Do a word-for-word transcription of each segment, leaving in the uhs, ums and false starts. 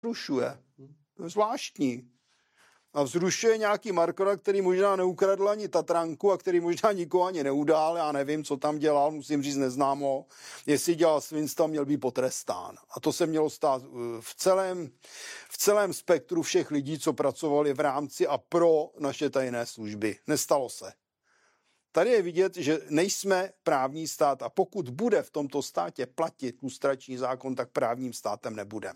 zrušuje. To je zvláštní. A vzrušuje nějaký Markora, který možná neukradl ani Tatranku a který možná nikoho ani neudál. Já nevím, co tam dělal, musím říct, neznám ho. Jestli dělal svinstva, měl být potrestán. A to se mělo stát v celém, v celém spektru všech lidí, co pracovali v rámci a pro naše tajné služby. Nestalo se. Tady je vidět, že nejsme právní stát a pokud bude v tomto státě platit lustrační zákon, tak právním státem nebudeme.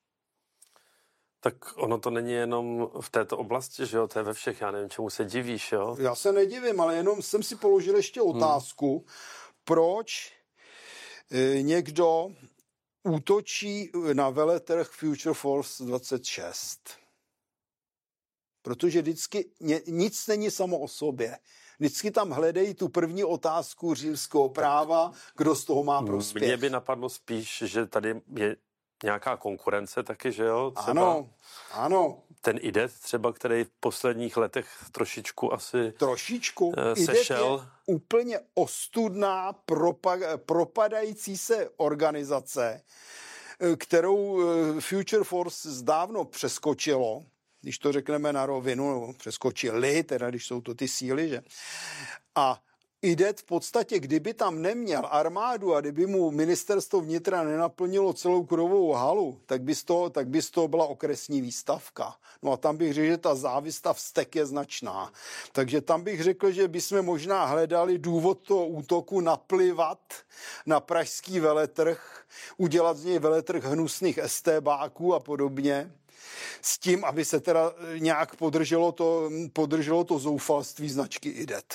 Tak ono to není jenom v této oblasti, že jo, to je ve všech, já nevím, čemu se divíš, jo. Já se nedivím, ale jenom jsem si položil ještě otázku, hmm. proč e, někdo útočí na veletrh Future Force dvacet šest. Protože vždycky ně, nic není samo o sobě. Vždycky tam hledají tu první otázku římského práva, kdo z toho má prospěch. Mně by napadlo spíš, že tady je nějaká konkurence taky, že jo? Třeba ano, ano. Ten IDET třeba, který v posledních letech trošičku asi Trošičku. sešel. IDET je úplně ostudná, propa- propadající se organizace, kterou Future Force dávno přeskočilo, když to řekneme na rovinu, přeskočili, teda když jsou to ty síly, že? A IDET v podstatě, kdyby tam neměl armádu a kdyby mu ministerstvo vnitra nenaplnilo celou Krovou halu, tak by z toho, tak by z toho byla okresní výstavka. No a tam bych řekl, že ta závista vztek je značná. Takže tam bych řekl, že bychom možná hledali důvod toho útoku naplivat na pražský veletrh, udělat z něj veletrh hnusných estébáků a podobně, s tím, aby se teda nějak podrželo to, podrželo to zoufalství značky IDET.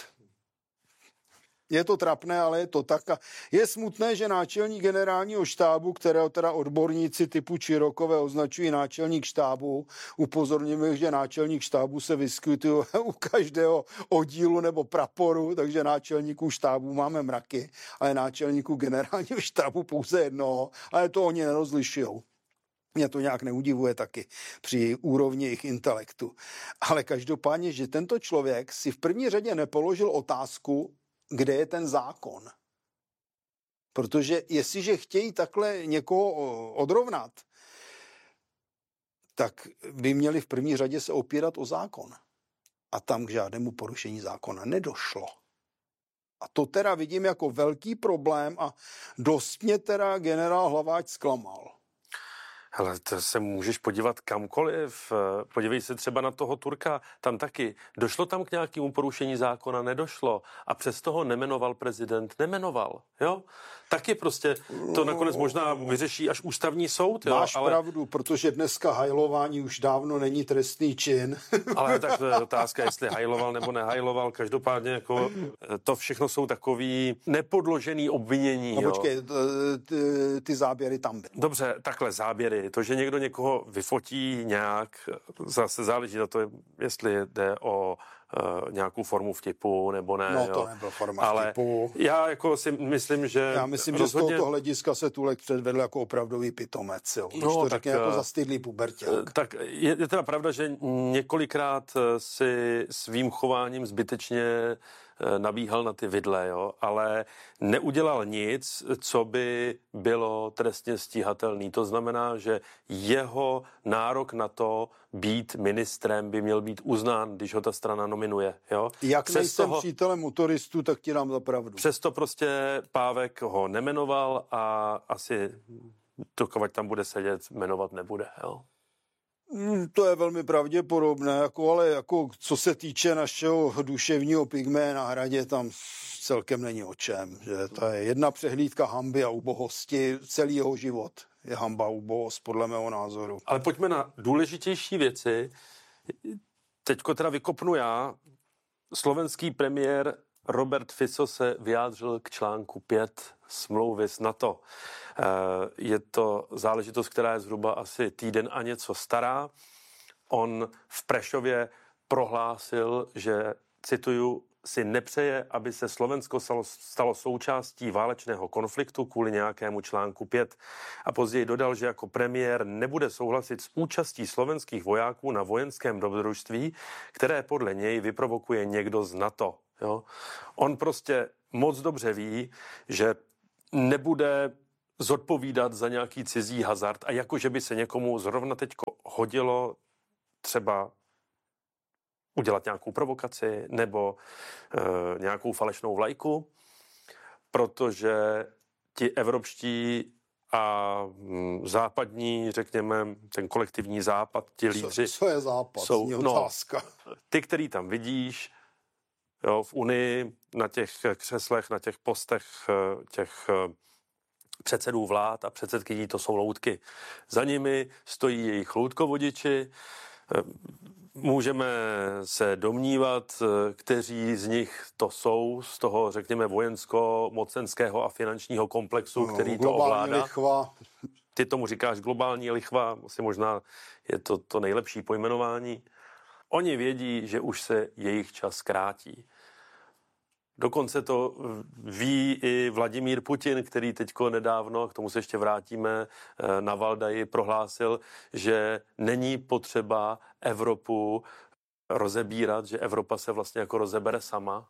Je to trapné, ale je to tak. A je smutné, že náčelník generálního štábu, kterého teda odborníci typu Čirokové označují náčelník štábu, upozorňujeme, že náčelník štábu se vyskytuje u každého oddílu nebo praporu, takže náčelníků štábu máme mraky, ale náčelníků generálního štábu pouze jednoho, ale to oni nerozlišujou. Mě to nějak neudivuje taky při úrovni jejich intelektu. Ale každopádně, že tento člověk si v první řadě nepoložil otázku, kde je ten zákon. Protože jestliže chtějí takhle někoho odrovnat, tak by měli v první řadě se opírat o zákon. A tam k žádnému porušení zákona nedošlo. A to teda vidím jako velký problém a dost mě teda generál Hlaváč zklamal. Hele, to se můžeš podívat kamkoliv. Podívej se třeba na toho Turka. Tam taky. Došlo tam k nějakému porušení zákona? Nedošlo. A přesto ho nemenoval prezident. Nemenoval. Jo? Taky prostě to nakonec možná vyřeší až ústavní soud. Jo? Máš ale... pravdu, protože dneska hajlování už dávno není trestný čin. Ale tak to je otázka, jestli hajloval nebo nehajloval. Každopádně jako to všechno jsou takový nepodložený obvinění. No jo? počkej, ty, ty záběry tam byly. Dobře, takhle záběry. To, že někdo někoho vyfotí nějak, zase záleží na to, jestli jde o uh, nějakou formu vtipu nebo ne. No to jo. nebyl forma Ale vtipu. já jako si myslím, že Já myslím, rozhodně... že z tohoto hlediska se Tulek předvedl jako opravdový pitomec, jo. Když No, to tak, řekne jako zastydlý puberťák. Tak je, je teda pravda, že několikrát si svým chováním zbytečně nabíhal na ty vidle, jo, ale neudělal nic, co by bylo trestně stíhatelný. To znamená, že jeho nárok na to být ministrem by měl být uznán, když ho ta strana nominuje. Jo. Jak Přes nejsem toho, přítelem motoristů, tak ti dám za pravdu. Přesto prostě Pávek ho nemenoval a asi dokud tam bude sedět, jmenovat nebude. Jo. To je velmi pravděpodobné, jako, ale jako, co se týče našeho duševního pygmé na Hradě, tam celkem není o čem. Že to je jedna přehlídka hanby a ubohosti, celý jeho život je hanba a ubohost, podle mého názoru. Ale pojďme na důležitější věci. Teďko teda vykopnu já. Slovenský premiér Robert Fico se vyjádřil k článku pět smlouvy s NATO. Je to záležitost, která je zhruba asi týden a něco stará. On v Prešově prohlásil, že, cituju, si nepřeje, aby se Slovensko stalo součástí válečného konfliktu kvůli nějakému článku pět. A později dodal, že jako premiér nebude souhlasit s účastí slovenských vojáků na vojenském dobrodružství, které podle něj vyprovokuje někdo z NATO. Jo? On prostě moc dobře ví, že nebude zodpovídat za nějaký cizí hazard a jako, že by se někomu zrovna teďko hodilo třeba udělat nějakou provokaci nebo e, nějakou falešnou vlajku, protože ti evropští a m, západní, řekněme, ten kolektivní západ, ti lídři... Co, co je západ? Jsou, no, otázka. ty, který tam vidíš, jo, v Unii, na těch křeslech, na těch postech těch předsedů vlád a předsedkyní, to jsou loutky. Za nimi stojí jejich loutkovodiči. Můžeme se domnívat, kteří z nich to jsou, z toho, řekněme, vojensko-mocenského a finančního komplexu, no, který to ovládá. Lichva. Ty tomu říkáš globální lichva, asi možná je to to nejlepší pojmenování. Oni vědí, že už se jejich čas krátí. Dokonce to ví i Vladimír Putin, který teďko nedávno, k tomu se ještě vrátíme, na Valdaji prohlásil, že není potřeba Evropu rozebírat, že Evropa se vlastně jako rozebere sama.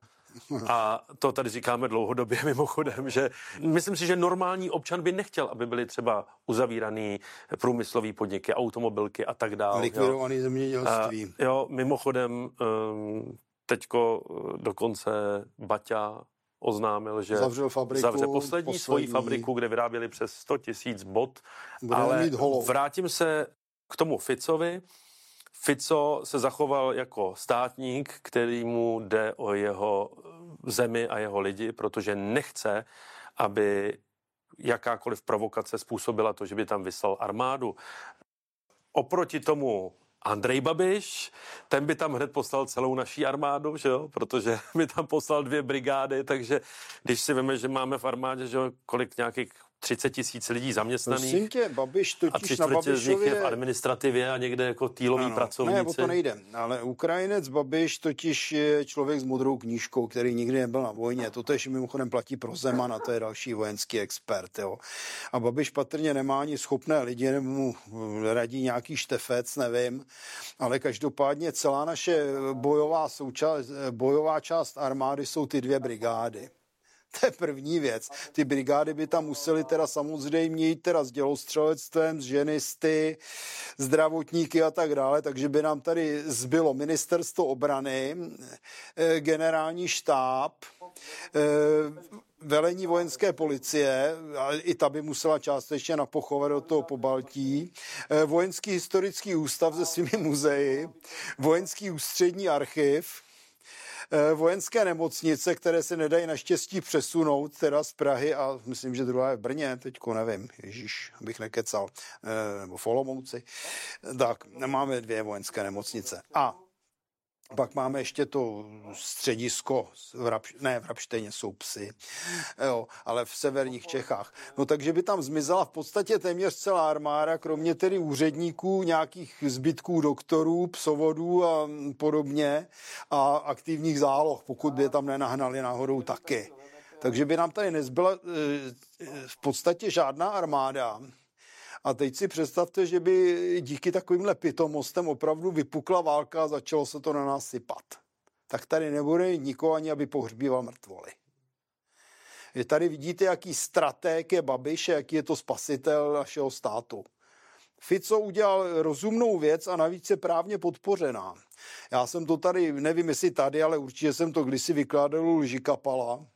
A to tady říkáme dlouhodobě mimochodem, že myslím si, že normální občan by nechtěl, aby byly třeba uzavíraný průmyslový podniky, automobilky a tak dále. Likvidovaný zemědělství. A, jo, mimochodem um, teďko dokonce Baťa oznámil, že zavřel fabriku, zavře poslední, poslední svoji fabriku, kde vyráběli přes sto tisíc bot. Budeme ale mít holou. Vrátím se k tomu Ficovi. Fico se zachoval jako státník, kterýmu jde o jeho zemi a jeho lidi, protože nechce, aby jakákoliv provokace způsobila to, že by tam vyslal armádu. Oproti tomu Andrej Babiš, ten by tam hned poslal celou naší armádu, že jo? Protože by tam poslal dvě brigády, takže když si veme, že máme v armádě, že jo, kolik nějakých třicet tisíc lidí zaměstnaných. Prosím tě, Babiš A totiž tři na čtvrtě z nich je v Babišově... administrativě a někde jako týloví Ano, pracovníci. Ne, o to nejde. Ale Ukrajinec Babiš totiž je člověk s modrou knížkou, který nikdy nebyl na vojně. To tež mimochodem platí pro Zemana, to je další vojenský expert. Jo. A Babiš patrně nemá ani schopné lidi, nebo mu radí nějaký štefec, nevím. Ale každopádně celá naše bojová, součást, bojová část armády jsou ty dvě brigády. To je první věc. Ty brigády by tam musely teda samozřejmě jít teda s dělostřelectvem, s ženisty, zdravotníky a tak dále, takže by nám tady zbylo ministerstvo obrany, generální štáb, velení vojenské policie, i ta by musela částečně napochovat do toho Pobaltí, vojenský historický ústav se svými muzeji, vojenský ústřední archiv, vojenské nemocnice, které se nedají naštěstí přesunout teda z Prahy a myslím, že druhá je v Brně, teďko nevím, ježíš, abych nekecal, nebo v Olomouci. Tak, máme dvě vojenské nemocnice. A pak máme ještě to středisko, v Rap, ne v Rapštejně jsou psy, jo, ale v severních Čechách. No takže by tam zmizela v podstatě téměř celá armáda, kromě tedy úředníků, nějakých zbytků doktorů, psovodů a podobně a aktivních záloh, pokud by je tam nenahnali náhodou taky. Takže by nám tady nezbyla v podstatě žádná armáda. A teď si představte, že by díky takovýmhle pitomostem opravdu vypukla válka a začalo se to na nás sypat. Tak tady nebude nikoho ani, aby pohřbíval mrtvoly. Že tady vidíte, jaký stratég je Babiš, jaký je to spasitel našeho státu. Fico udělal rozumnou věc a navíc je právně podpořená. Já jsem to tady, nevím jestli tady, ale určitě jsem to kdysi vykládal u Lži Kapala.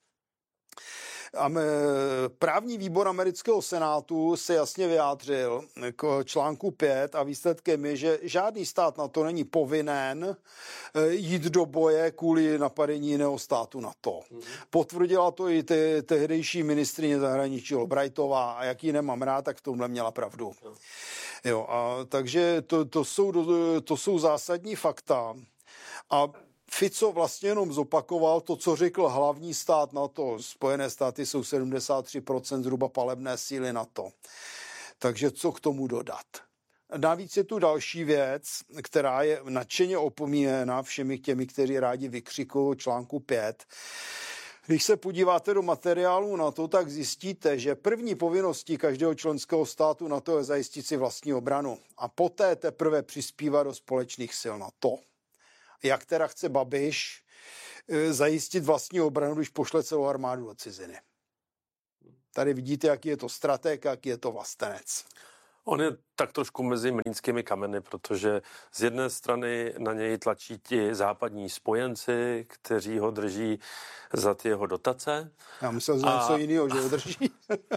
Právní výbor amerického senátu se jasně vyjádřil k článku pět a výsledkem je, že žádný stát na to není povinen jít do boje kvůli napadení jiného státu na to. Potvrdila to i te- tehdejší ministryně zahraničí Albrightová a jak ji nemám rád, tak v tomhle měla pravdu. Jo, a takže to, to, jsou, to jsou zásadní fakta. A Fico vlastně jenom zopakoval to, co řekl hlavní stát NATO. Spojené státy jsou sedmdesát tři procent zhruba palebné síly NATO. Takže co k tomu dodat? Navíc je tu další věc, která je nadšeně opomíjena všemi těmi, kteří rádi vykřikují článku pět. Když se podíváte do materiálu NATO, tak zjistíte, že první povinností každého členského státu NATO je zajistit si vlastní obranu a poté teprve přispívat do společných sil NATO. Jak teda chce Babiš zajistit vlastní obranu, když pošle celou armádu do ciziny? Tady vidíte, jaký je to strateg, jaký je to vlastenec. On je tak trošku mezi mlýnskými kameny, protože z jedné strany na něj tlačí ti západní spojenci, kteří ho drží za ty jeho dotace. Já myslel, že něco jiného, že ho drží.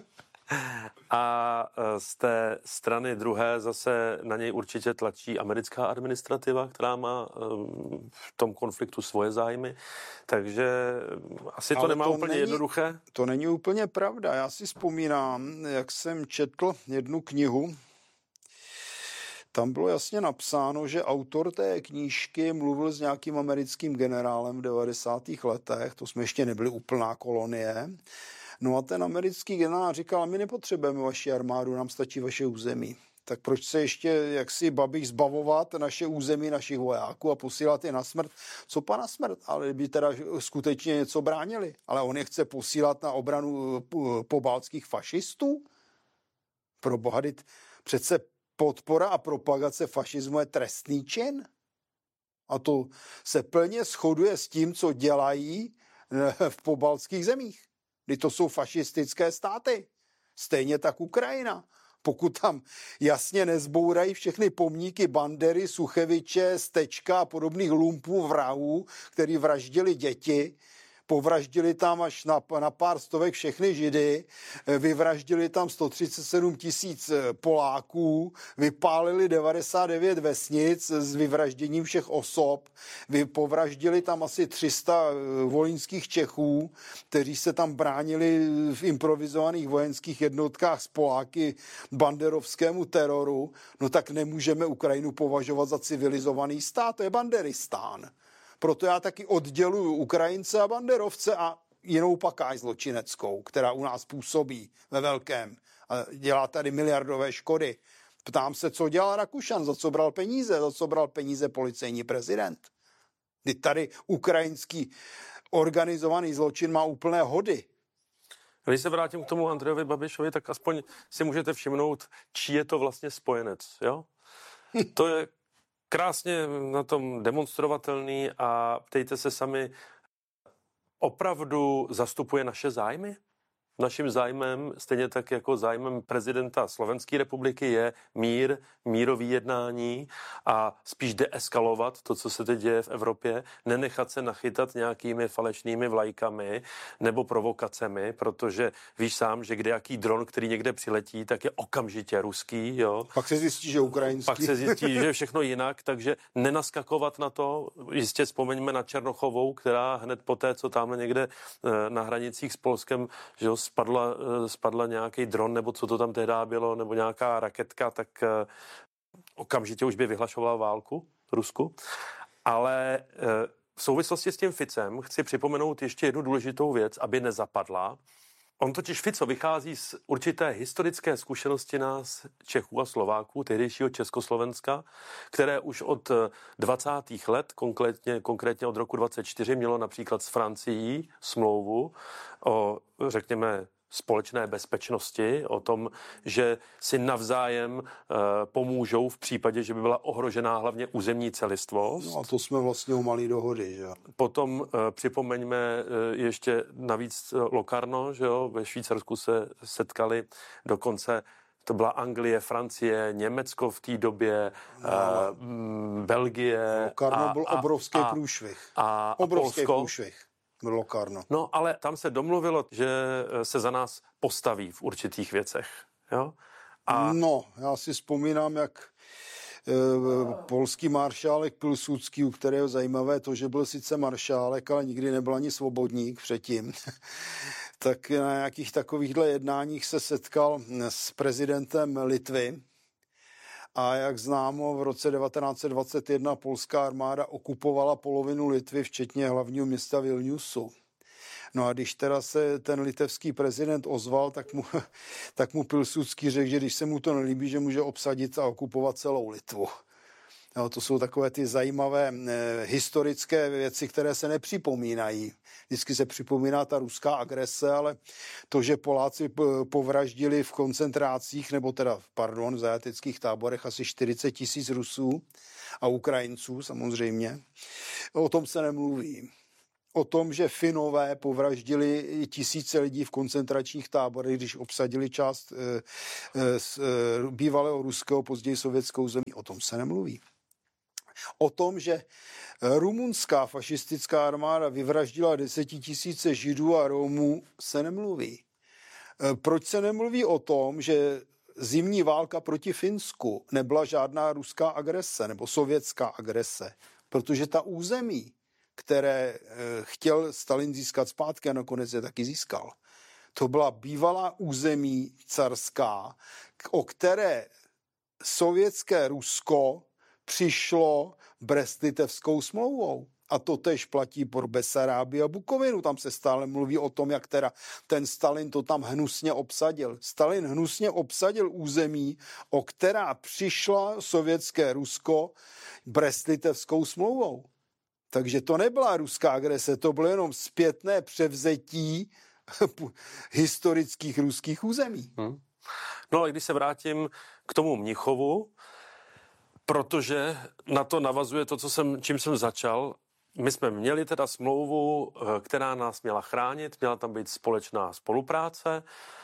A z té strany druhé zase na něj určitě tlačí americká administrativa, která má v tom konfliktu svoje zájmy. Takže asi to Ale nemá to úplně není, jednoduché. To není úplně pravda. Já si vzpomínám, jak jsem četl jednu knihu, tam bylo jasně napsáno, že autor té knížky mluvil s nějakým americkým generálem v devadesátých letech, to jsme ještě nebyli úplná kolonie. No a ten americký generál říkal, my nepotřebujeme vaši armádu, nám stačí vaše území. Tak proč se ještě jaksi Babiš zbavovat naše území, našich vojáků a posílat je na smrt? Co pa na smrt? Ale kdyby teda skutečně něco bránili. Ale on je chce posílat na obranu pobaltských fašistů? Proboha, přece podpora a propagace fašismu je trestný čin. A to se plně shoduje s tím, co dělají v pobaltských zemích. Kdy to jsou fašistické státy. Stejně tak Ukrajina. Pokud tam jasně nezbourají všechny pomníky Bandery, Sucheviče, Stečka a podobných lumpů vrahů, který vraždili děti, povraždili tam až na, na pár stovek všechny Židy, vyvraždili tam sto třicet sedm tisíc Poláků, vypálili devadesát devět vesnic s vyvražděním všech osob, vy povraždili tam asi tři sta volinských Čechů, kteří se tam bránili v improvizovaných vojenských jednotkách s Poláky banderovskému teroru, no tak nemůžeme Ukrajinu považovat za civilizovaný stát, to je Banderistán. Proto já taky odděluju Ukrajince a banderovce a jinou pakáž zločineckou, která u nás působí ve velkém a dělá tady miliardové škody. Ptám se, co dělal Rakušan, za co bral peníze, za co bral peníze policejní prezident. Kdy tady ukrajinský organizovaný zločin má úplné hody. Když se vrátím k tomu Andrejovi Babišovi, tak aspoň si můžete všimnout, čí je to vlastně spojenec. Jo? To je krásně na tom demonstrovatelný a ptejte se sami, opravdu zastupuje naše zájmy? Naším zájmem, stejně tak jako zájmem prezidenta Slovenské republiky, je mír, mírový jednání a spíš deeskalovat to, co se teď děje v Evropě, nenechat se nachytat nějakými falešnými vlajkami nebo provokacemi, protože víš sám, že kdejaký dron, který někde přiletí, tak je okamžitě ruský. Jo? Pak se zjistí, že ukrajinský. Pak se zjistí, že je všechno jinak, takže nenaskakovat na to. Jistě vzpomeňme na Černochovou, která hned poté, co tamhle někde na hranicích s Polskem, že Spadla, spadla nějaký dron, nebo co to tam tehdy bylo, nebo nějaká raketka, tak uh, okamžitě už by vyhlašovala válku Rusku. Ale uh, v souvislosti s tím Ficem chci připomenout ještě jednu důležitou věc, aby nezapadla. On totiž Fico vychází z určité historické zkušenosti nás Čechů a Slováků, tehdejšího Československa, které už od dvacátých let, konkrétně, konkrétně od roku dvacet čtyři, mělo například s Francií smlouvu o, řekněme, společné bezpečnosti, o tom, že si navzájem e, pomůžou v případě, že by byla ohrožená hlavně územní celistvost. No a to jsme vlastně u malý dohody, že? Potom e, připomeňme e, ještě navíc Locarno, že jo, ve Švýcarsku se setkali dokonce. To byla Anglie, Francie, Německo v té době, no, uh, Belgie. Locarno byl obrovský a, průšvih. A, a obrovský Polsko. průšvih. Locarno. No, ale tam se domluvilo, že se za nás postaví v určitých věcech. Jo? A... No, já si vzpomínám, jak e, polský maršálek Pilsudský, u kterého zajímavé to, že byl sice maršálek, ale nikdy nebyl ani svobodník předtím. Tak na nějakých takovýchhle jednáních se setkal s prezidentem Litvy a jak známo, v roce devatenáct set dvacet jedna polská armáda okupovala polovinu Litvy, včetně hlavního města Vilniusu. No a když teda se ten litevský prezident ozval, tak mu, tak mu Pilsudský řekl, že když se mu to nelíbí, že může obsadit a okupovat celou Litvu. No, to jsou takové ty zajímavé eh, historické věci, které se nepřipomínají. Vždycky se připomíná ta ruská agrese, ale to, že Poláci povraždili v koncentrácích, nebo teda, pardon, v zajateckých táborech asi čtyřicet tisíc Rusů a Ukrajinců samozřejmě, o tom se nemluví. o tom, že Finové povraždili tisíce lidí v koncentračních táborech, když obsadili část e, e, z, e, bývalého ruského, později sovětskou zemí. O tom se nemluví. O tom, že rumunská fašistická armáda vyvraždila desetitisíce Židů a Romů, se nemluví. Proč se nemluví o tom, že zimní válka proti Finsku nebyla žádná ruská agrese nebo sovětská agrese? Protože ta území, které chtěl Stalin získat zpátky a nakonec je taky získal, to byla bývalá území carská, o které sovětské Rusko přišlo Brest-Litevskou smlouvou. A to tež platí pro Besarábii a Bukovinu. Tam se stále mluví o tom, jak teda ten Stalin to tam hnusně obsadil. Stalin hnusně obsadil území, o která přišla sovětské Rusko Brest-Litevskou smlouvou. Takže to nebyla ruská agrese, to bylo jenom zpětné převzetí historických ruských území. Hmm. No ale když se vrátím k tomu Mnichovu, protože na to navazuje to, co jsem, čím jsem začal. My jsme měli teda smlouvu, která nás měla chránit, měla tam být společná spolupráce.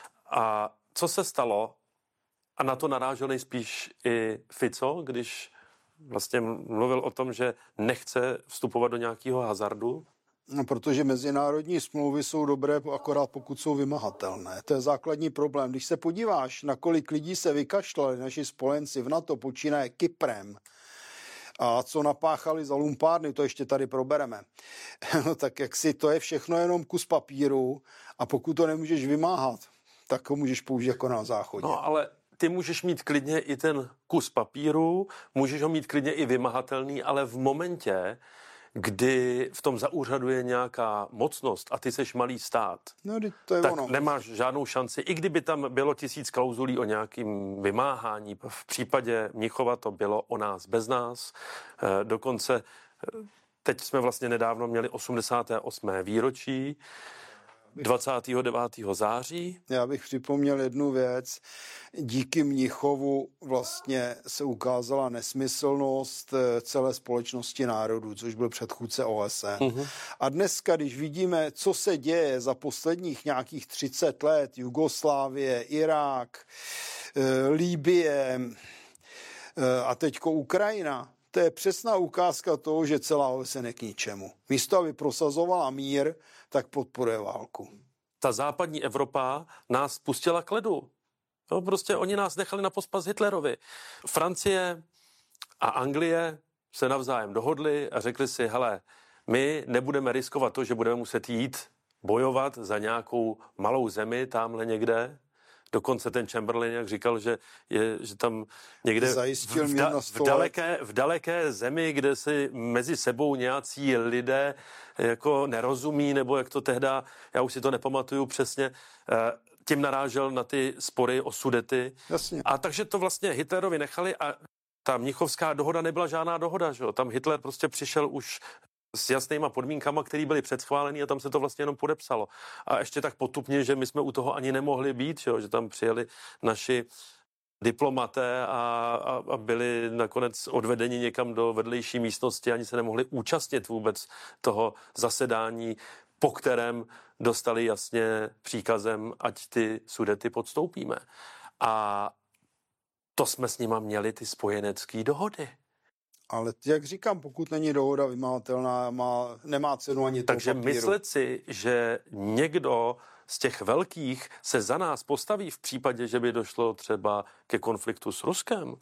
A co se stalo? A na to narážel nejspíš i Fico, když vlastně mluvil o tom, že nechce vstupovat do nějakého hazardu. No, protože mezinárodní smlouvy jsou dobré, akorát pokud jsou vymahatelné. To je základní problém. Když se podíváš, na kolik lidí se vykašlali naši spojenci v NATO, počínaje Kyprem, a co napáchali za lumpárny, to ještě tady probereme. No tak jak si, to je všechno jenom kus papíru a pokud to nemůžeš vymáhat, tak ho můžeš použít jako na záchodě. No ale ty můžeš mít klidně i ten kus papíru, můžeš ho mít klidně i vymahatelný, ale v momentě, kdy v tom zaúřaduje nějaká mocnost a ty seš malý stát, no, to je tak ono. Nemáš žádnou šanci. I kdyby tam bylo tisíc klauzulí o nějakým vymáhání, v případě Mnichova to bylo o nás bez nás. Dokonce teď jsme vlastně nedávno měli osmdesátého osmého výročí, dvacátého devátého září. Já bych připomněl jednu věc. Díky Mnichovu vlastně se ukázala nesmyslnost celé společnosti národů, což byl předchůdce O S N. Uh-huh. A dneska, když vidíme, co se děje za posledních nějakých třicet let, Jugoslávie, Irák, Libye a teďko Ukrajina, to je přesná ukázka toho, že celá O S N je k ničemu. Místo, aby prosazovala mír, tak podporuje válku. Ta západní Evropa nás pustila k ledu. No, prostě oni nás nechali na pospas Hitlerovi. Francie a Anglie se navzájem dohodli a řekli si, hele, my nebudeme riskovat to, že budeme muset jít bojovat za nějakou malou zemi tamhle někde. Dokonce ten Chamberlain, jak říkal, že, je, že tam někde v, v, da, v, daleké, v daleké zemi, kde si mezi sebou nějací lidé jako nerozumí, nebo jak to tehda, já už si to nepamatuju přesně, tím narážel na ty spory o Sudety. Jasně. A takže to vlastně Hitlerovi nechali a ta Mnichovská dohoda nebyla žádná dohoda, že jo? Tam Hitler prostě přišel už s jasnýma podmínkama, které byly předschválené a tam se to vlastně jenom podepsalo. A ještě tak potupně, že my jsme u toho ani nemohli být, že, že tam přijeli naši diplomaté a, a, a byli nakonec odvedeni někam do vedlejší místnosti, ani se nemohli účastnit vůbec toho zasedání, po kterém dostali jasně příkazem, ať ty Sudety podstoupíme. A to jsme s nima měli ty spojenecké dohody. Ale jak říkám, pokud není dohoda vymahatelná, má, nemá cenu ani toho Takže papíru. myslet si, že někdo z těch velkých se za nás postaví v případě, že by došlo třeba ke konfliktu s Ruskem,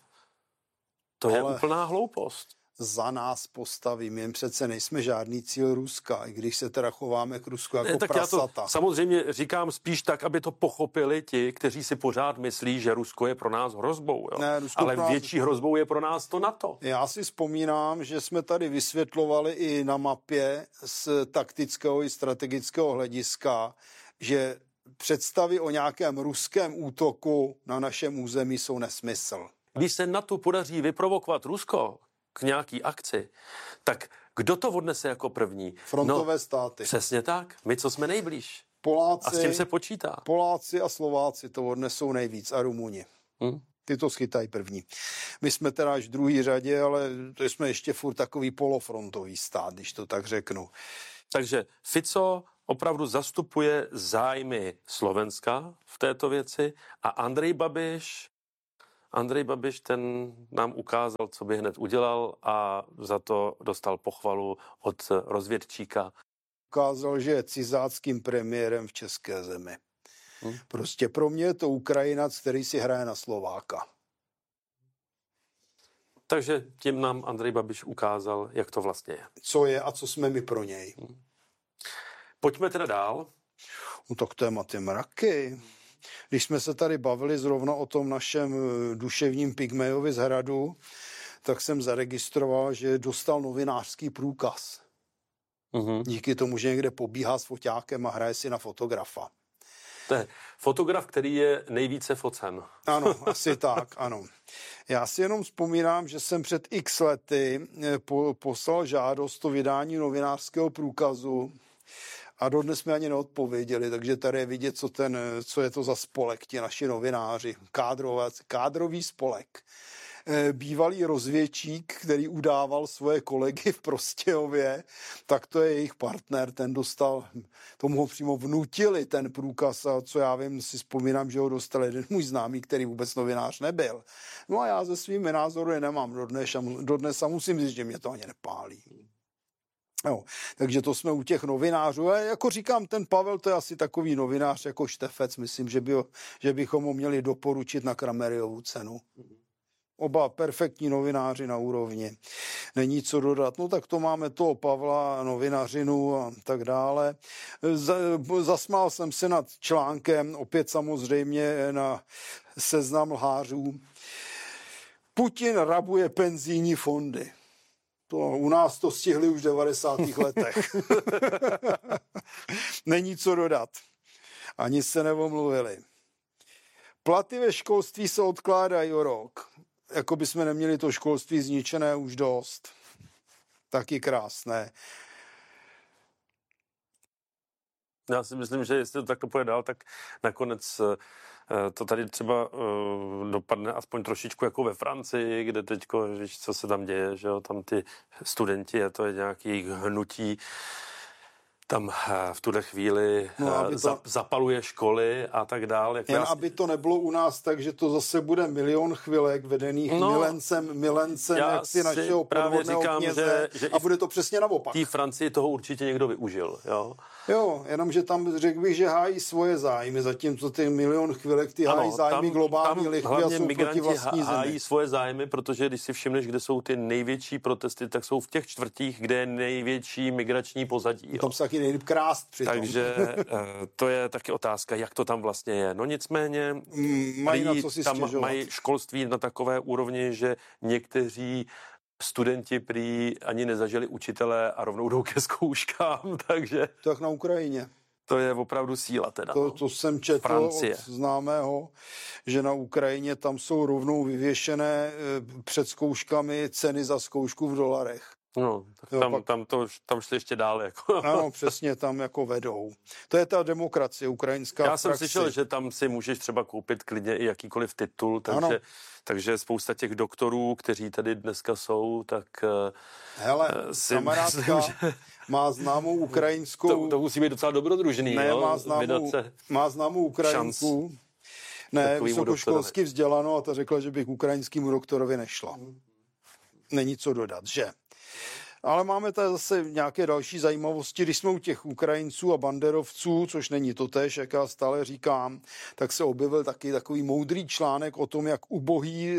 to Ale je úplná hloupost. Za nás postaví, my přece nejsme žádný cíl Ruska, i když se teda chováme k Rusku jako ne, tak prasata. Já to samozřejmě říkám spíš tak, aby to pochopili ti, kteří si pořád myslí, že Rusko je pro nás hrozbou. Jo? Ne, Ale nás... větší hrozbou je pro nás to NATO. Já si vzpomínám, že jsme tady vysvětlovali i na mapě z taktického i strategického hlediska, že představy o nějakém ruském útoku na našem území jsou nesmysl. Když se NATO podaří vyprovokovat Rusko k nějaký akci, tak kdo to odnese jako první? Frontové no, státy. Přesně tak. My, co jsme nejblíž. Poláci, a s tím se počítá. Poláci a Slováci to odnesou nejvíc a Rumuni. Hmm? Ty to schytají první. My jsme teda až v druhé řadě, ale to jsme ještě furt takový polofrontový stát, když to tak řeknu. Takže Fico opravdu zastupuje zájmy Slovenska v této věci a Andrej Babiš, Andrej Babiš ten nám ukázal, co by hned udělal a za to dostal pochvalu od rozvědčíka. Ukázal, že je cizáckým premiérem v české zemi. Hmm. Prostě pro mě je to Ukrajinac, který si hraje na Slováka. Takže tím nám Andrej Babiš ukázal, jak to vlastně je. Co je a co jsme my pro něj. Hmm. Pojďme teda dál. No tak tématy mraky. Když jsme se tady bavili zrovna o tom našem duševním pygmejovi z Hradu, tak jsem zaregistroval, že dostal novinářský průkaz. Mm-hmm. Díky tomu, že někde pobíhá s foťákem a hraje si na fotografa. To je fotograf, který je nejvíce focen. Ano, asi tak, ano. Já si jenom vzpomínám, že jsem před x lety po, poslal žádost o vydání novinářského průkazu a dodnes jsme ani neodpověděli, takže tady je vidět, co, ten, co je to za spolek, ti naši novináři, kádrovat, kádrový spolek. Bývalý rozvědčík, který udával svoje kolegy v Prostějově, tak to je jejich partner, ten dostal, tomu ho přímo vnutili ten průkaz a co já vím, si vzpomínám, že ho dostal jeden můj známý, který vůbec novinář nebyl. No a já se svými názory nemám dodnes, dodnes a musím říct, že mě to ani nepálí. No, takže to jsme u těch novinářů. A jako říkám, ten Pavel, to je asi takový novinář jako Štefec, myslím, že, by, že bychom ho měli doporučit na Krameriovu cenu. Oba perfektní novináři na úrovni. Není co dodat. No tak to máme toho Pavla, novinařinu a tak dále. Zasmál jsem se nad článkem, opět samozřejmě na Seznam lhářů. Putin rabuje penzijní fondy. To, u nás to stihli už v devadesátých letech. Není co dodat. Ani se neomluvili. Platy ve školství se odkládají o rok. Jako by jsme neměli to školství zničené už dost. Taky krásné. Já si myslím, že jestli to takhle půjde dál, tak nakonec to tady třeba uh, dopadne aspoň trošičku jako ve Francii, kde teďko, víš, co se tam děje, že jo, tam ty studenti, a to je nějaký hnutí, tam v tuhle chvíli no, to, za, zapaluje školy a tak dále. Jen já... aby to nebylo u nás tak, že to zase bude milion chvilek vedených no, milencem, milencem jaksi našeho podvodného kněze že, že a bude to přesně naopak. V Francii toho určitě někdo využil, jo? Jo, jenomže tam řekl bych, že hájí svoje zájmy, zatímco ty milion chvilek ty ano, hájí zájmy tam, globální lichvy a jsou proti vlastní zemi. Hájí svoje zájmy, protože když si všimneš, kde jsou ty největší protesty, tak jsou v těch čtvrtích, kde je největší migrační pozadí. Jo? Tam se taky nejlíp krást přitom. Takže to je taky otázka, jak to tam vlastně je. No nicméně mají na co si tam stěžovat. Mají školství na takové úrovni, že někteří studenti prý ani nezažili učitele a rovnou jdou ke zkouškám, takže... To jak na Ukrajině. To je opravdu síla teda. To, to jsem četl Francie. Od známého, že na Ukrajině tam jsou rovnou vyvěšené před zkouškami ceny za zkoušku v dolarech. No, tak jo, tam, pak... tam, to, tam šli ještě dál. Jako. Ano, přesně, tam jako vedou. To je ta demokracie ukrajinská. Já jsem slyšel, že tam si můžeš třeba koupit klidně i jakýkoliv titul, takže, takže spousta těch doktorů, kteří tady dneska jsou, tak hele, si kamarádka myslím, že... má známou ukrajinskou... To, to musí být docela dobrodružný, ne, jo? Má známou, má známou Ukrajinku, ne, vysokoškolsky vzdělanou a ta řekla, že by k ukrajinskému doktorovi nešla. Není co dodat, že? Ale máme tady zase nějaké další zajímavosti. Když jsme u těch Ukrajinců a banderovců, což není totéž, jak já stále říkám, tak se objevil taky takový moudrý článek o tom, jak ubohý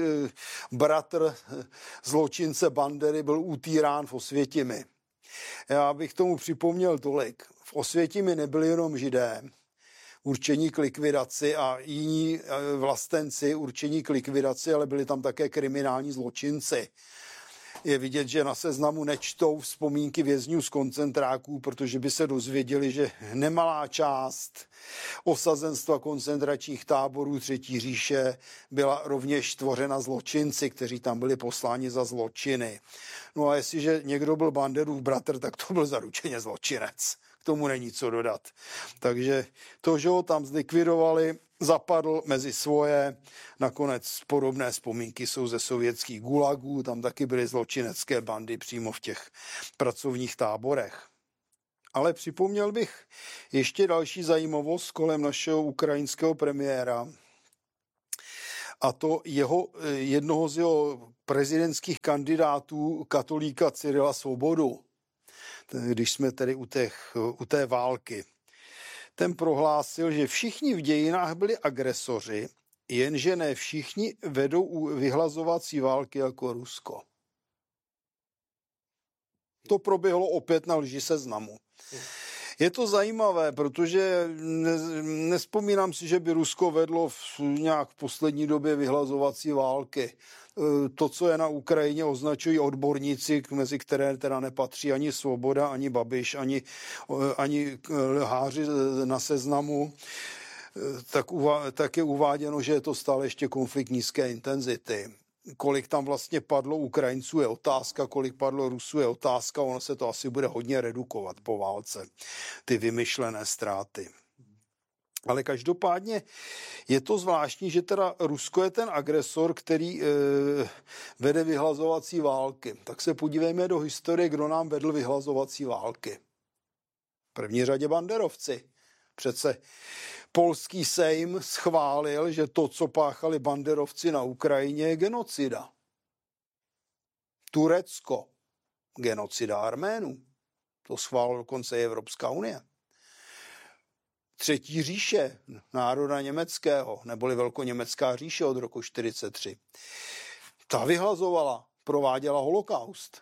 bratr zločince Bandery byl utýrán v Osvětimi. Já bych tomu připomněl tolik. V Osvětimi nebyli jenom Židé, určení k likvidaci a jiní vlastenci určení k likvidaci, ale byli tam také kriminální zločinci. Je vidět, že na Seznamu nečtou vzpomínky vězňů z koncentráků, protože by se dozvěděli, že nemalá část osazenstva koncentračních táborů Třetí říše byla rovněž tvořena zločinci, kteří tam byli posláni za zločiny. No a jestliže někdo byl Banderův bratr, tak to byl zaručeně zločinec. K tomu není co dodat. Takže to, že ho tam zlikvidovali, zapadl mezi svoje. Nakonec podobné vzpomínky jsou ze sovětských gulagů, tam taky byly zločinecké bandy přímo v těch pracovních táborech. Ale připomněl bych ještě další zajímavost kolem našeho ukrajinského premiéra, a to jeho, jednoho z jeho prezidentských kandidátů, katolíka Cyrila Svobodu, když jsme tedy u, těch, u té války. Ten prohlásil, že všichni v dějinách byli agresoři, jenže ne všichni vedou vyhlazovací války jako Rusko. To proběhlo opět na lži Seznamu. Je to zajímavé, protože ne, nespomínám si, že by Rusko vedlo v, nějak v poslední době vyhlazovací války. To, co je na Ukrajině, označují odborníci, mezi které teda nepatří ani Svoboda, ani Babiš, ani, ani lháři na Seznamu, tak, uvá, tak je uváděno, že je to stále ještě konflikt nízké intenzity. Kolik tam vlastně padlo Ukrajinců je otázka, kolik padlo Rusů je otázka, ono se to asi bude hodně redukovat po válce, ty vymyšlené ztráty. Ale každopádně je to zvláštní, že teda Rusko je ten agresor, který e, vede vyhlazovací války. Tak se podívejme do historie, kdo nám vedl vyhlazovací války. V první řadě banderovci. Přece polský sejm schválil, že to, co páchali banderovci na Ukrajině, je genocida. Turecko, genocida Arménů. To schválila dokonce Evropská unie. Třetí říše národa německého, neboli Velkoněmecká říše od roku čtyřicet tři. Ta vyhlazovala, prováděla holokaust.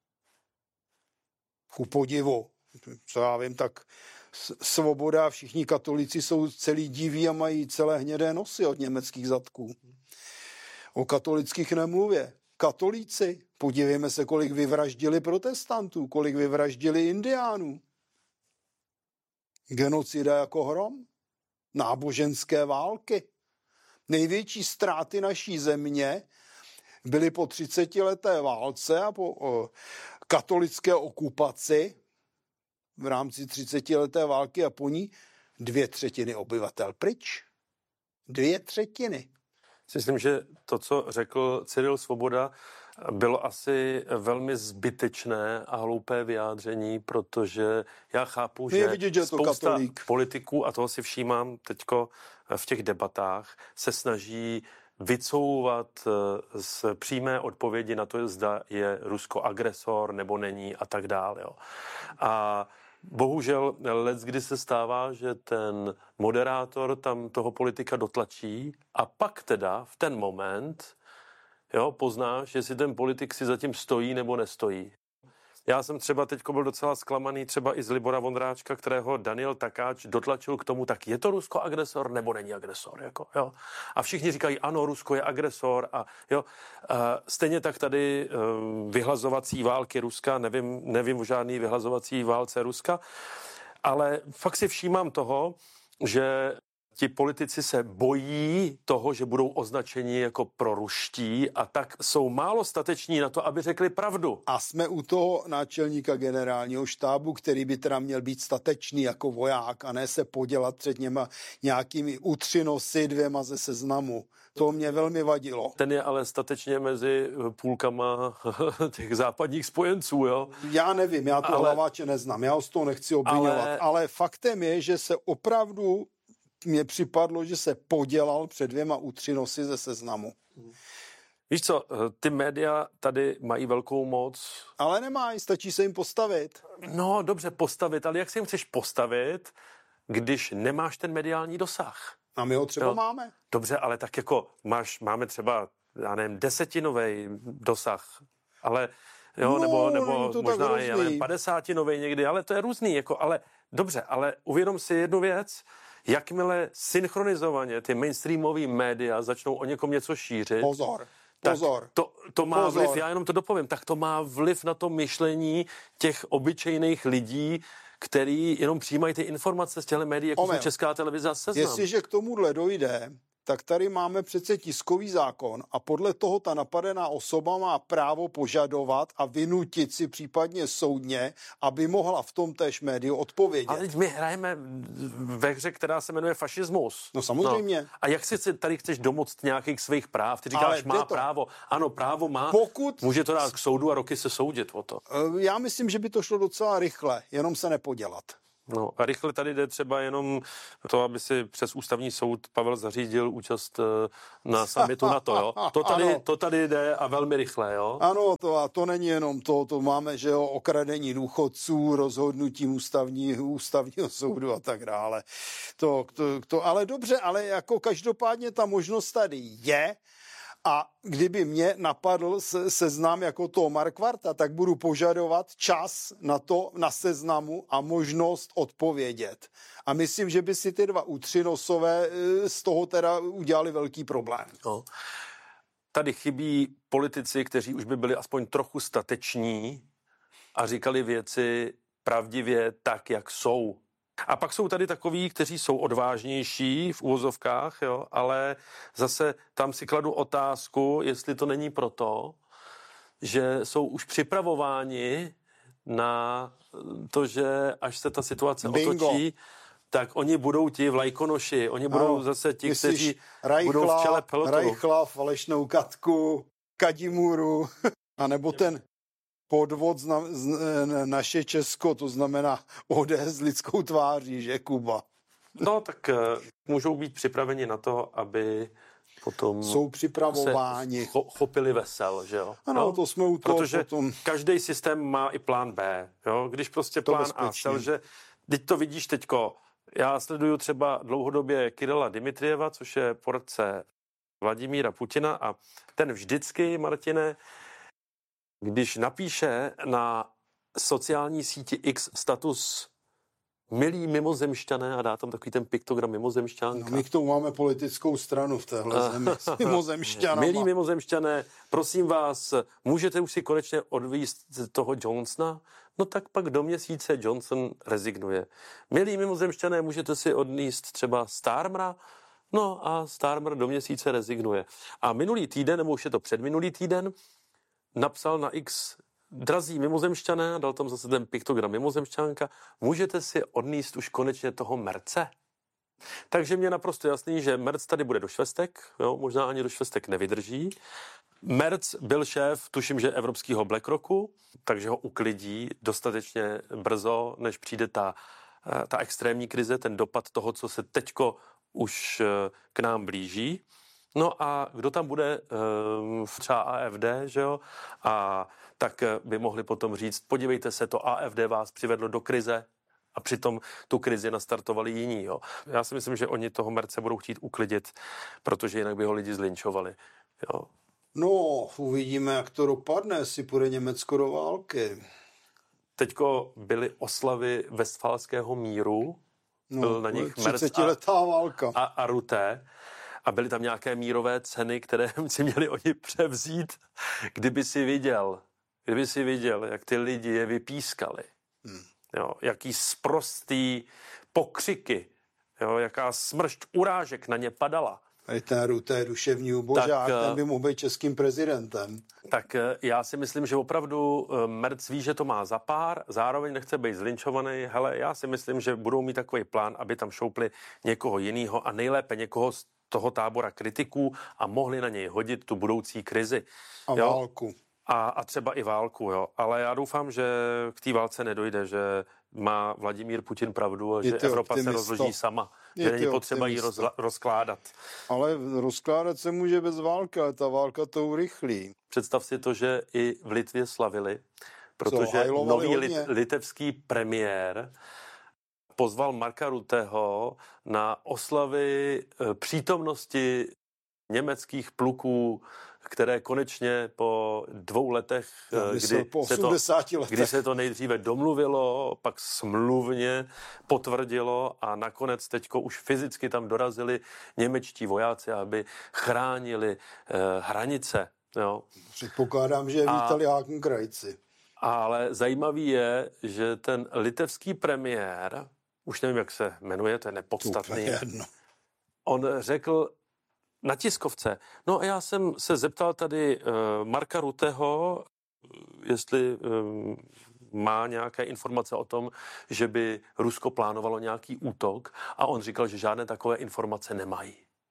Ku podivu, co já vím, tak Svoboda, všichni katolíci jsou celý diví a mají celé hnědé nosy od německých zadků. O katolických nemluvě. Katolíci, podívejme se, kolik vyvraždili protestantů, kolik vyvraždili indiánů. Genocida jako hrom. Náboženské války. Největší ztráty naší země byly po třicetileté válce a po o, katolické okupaci v rámci třicetileté války a po ní dvě třetiny obyvatel pryč. Dvě třetiny. Myslím, že to, co řekl Cyril Svoboda, bylo asi velmi zbytečné a hloupé vyjádření, protože já chápu, že, vidět, že spousta katolík. politiků, a toho si všímám teďko v těch debatách, se snaží vycouvat z přímé odpovědi na to, zda je Rusko agresor nebo není a tak dále. Jo. A bohužel leckdy se stává, že ten moderátor tam toho politika dotlačí a pak teda v ten moment jo, poznáš, jestli ten politik si zatím stojí nebo nestojí. Já jsem třeba teďko byl docela zklamaný třeba i z Libora Vondráčka, kterého Daniel Takáč dotlačil k tomu, tak je to Rusko agresor nebo není agresor. Jako, jo. A všichni říkají, ano, Rusko je agresor. A, jo, a stejně tak tady um, vyhlazovací války Ruska, nevím, nevím o žádný vyhlazovací válce Ruska, ale fakt si všímám toho, že ti politici se bojí toho, že budou označeni jako proruští a tak jsou málo stateční na to, aby řekli pravdu. A jsme u toho náčelníka generálního štábu, který by teda měl být statečný jako voják a ne se podělat před něma nějakými utřinosy dvěma ze Seznamu. To mě velmi vadilo. Ten je ale statečně mezi půlkama těch západních spojenců, jo? Já nevím, já to ale... hlaváče neznám, já ho z toho nechci obvinovat, ale... ale faktem je, že se opravdu mně připadlo, že se podělal před dvěma útřinosy ze Seznamu. Víš co, ty média tady mají velkou moc. Ale nemají, stačí se jim postavit. No dobře, postavit, ale jak se jim chceš postavit, když nemáš ten mediální dosah? A my ho třeba jo. máme. Dobře, ale tak jako máš, máme třeba, já nevím, desetinový dosah, ale jo, no, nebo, nebo možná i, já nevím, padesátinový někdy, ale to je různý, jako, ale dobře, ale uvědom si jednu věc, jakmile synchronizovaně ty mainstreamové média začnou o někom něco šířit, pozor, pozor, to, to má pozor. vliv, já jenom to dopovím, tak to má vliv na to myšlení těch obyčejných lidí, který jenom přijímají ty informace z těchto médií, jako jsou Česká televize a Seznam. Jestliže k tomuhle dojde, tak tady máme přece tiskový zákon a podle toho ta napadená osoba má právo požadovat a vynutit si případně soudně, aby mohla v tom též médiu odpovědět. Ale teď my hrajeme ve hře, která se jmenuje fašismus. No samozřejmě. No. A jak si tady chceš domoct nějakých svých práv? Ty říkáš, má to. právo. Ano, právo má. Pokud... Může to dát k soudu a roky se soudit o to. Já myslím, že by to šlo docela rychle, jenom se nepodělat. No a rychle tady jde třeba jenom to, aby si přes ústavní soud Pavel zařídil účast na summitu NATO, jo? To tady, to tady jde a velmi rychle, jo? Ano, to, a to není jenom to, to máme, že jo, okradení důchodců, rozhodnutím ústavní, ústavního soudu a tak dále. To, to, to, ale dobře, ale jako každopádně ta možnost tady je. A kdyby mě napadl se, seznam jako toho Markvarta, tak budu požadovat čas na to, na seznamu a možnost odpovědět. A myslím, že by si ty dva útřinosové z toho teda udělali velký problém. No. Tady chybí politici, kteří už by byli aspoň trochu stateční a říkali věci pravdivě tak, jak jsou. A pak jsou tady takoví, kteří jsou odvážnější v úvozovkách, jo, ale zase tam si kladu otázku, jestli to není proto, že jsou už připravováni na to, že až se ta situace Bingo. otočí, tak oni budou ti vlajkonoši, oni budou no, zase ti, kteří Reichla, budou v čele pelotonu. Reichla, falešnou Katku, Kadimuru, anebo ten podvod z, na, z naše Česko, to znamená O D S s lidskou tváří, že Kuba. No tak uh, můžou být připraveni na to, aby potom jsou připravováni. Cho, chopili vesel, že jo? Ano, no, to jsme u toho protože potom. Každý systém má i plán B, jo? Když prostě to plán bezpečně. A selže, teď to vidíš teďko, já sleduju třeba dlouhodobě Kirila Dimitrieva, což je poradce Vladimíra Putina a ten vždycky, Martine, když napíše na sociální síti X status milí mimozemšťané a dá tam takový ten piktogram mimozemšťanka. No, my k tomu máme politickou stranu v téhle zemi s mimozemšťanama. Milí mimozemšťané, prosím vás, můžete už si konečně odvízt toho Johnsona? No tak pak do měsíce Johnson rezignuje. Milí mimozemšťané, můžete si odníst třeba Starmera? No a Starmer do měsíce rezignuje. A minulý týden, nebo už je to předminulý týden, napsal na X drazí mimozemšťané, dal tam zase ten piktogram mimozemšťanka, můžete si odníst už konečně toho Merce? Takže mě naprosto jasný, že Merc tady bude do švestek, jo, možná ani do švestek nevydrží. Merc byl šéf, tuším, že evropského BlackRocku, takže ho uklidí dostatečně brzo, než přijde ta, ta extrémní krize, ten dopad toho, co se teďko už k nám blíží. No a kdo tam bude, třeba A F D, že jo, a tak by mohli potom říct, podívejte se, to A F D vás přivedlo do krize a přitom tu krizi nastartovali jiní, jo. Já si myslím, že oni toho Merce budou chtít uklidit, protože jinak by ho lidi zlinčovali, jo. No, uvidíme, jak to dopadne, jestli půjde Německo do války. Teďko byly oslavy Westfalského míru, no, byl na nich Merc třicetiletá válka. A, a Rutte. A byly tam nějaké mírové ceny, které si měli oni převzít. Kdyby si viděl, kdyby si viděl, jak ty lidi je vypískali. Hmm. Jo, jaký sprostý pokřiky, jo, jaká smršť urážek na ně padala. A ten Rutte je duševní ubožák, ten by mohl být českým prezidentem. Tak já si myslím, že opravdu Merc ví, že to má za pár, zároveň nechce být zlinčovaný. Hele, já si myslím, že budou mít takový plán, aby tam šoupli někoho jiného a nejlépe někoho z toho tábora kritiků a mohli na něj hodit tu budoucí krizi. A jo? válku. A, a třeba i válku, jo. Ale já doufám, že k té válce nedojde, že má Vladimír Putin pravdu a že Evropa optimista. Se rozloží sama. Je že není potřeba ji rozla, rozkládat. Ale rozkládat se může bez války, ale ta válka to urychlí. Představ si to, že i v Litvě slavili, protože nový lit, litevský premiér pozval Marka Rutteho na oslavy přítomnosti německých pluků, které konečně po dvou letech, kdy, po se to, letech. kdy se to nejdříve domluvilo, pak smluvně potvrdilo a nakonec teďko už fyzicky tam dorazili němečtí vojáci, aby chránili eh, hranice. Jo. Předpokládám, že vítali Hakenkrajci. Ale zajímavý je, že ten litevský premiér, už nevím, jak se jmenuje, to je nepodstatný. On řekl na tiskovce. No a já jsem se zeptal tady uh, Marka Rutteho, jestli um, má nějaké informace o tom, že by Rusko plánovalo nějaký útok, a on říkal, že žádné takové informace nemají.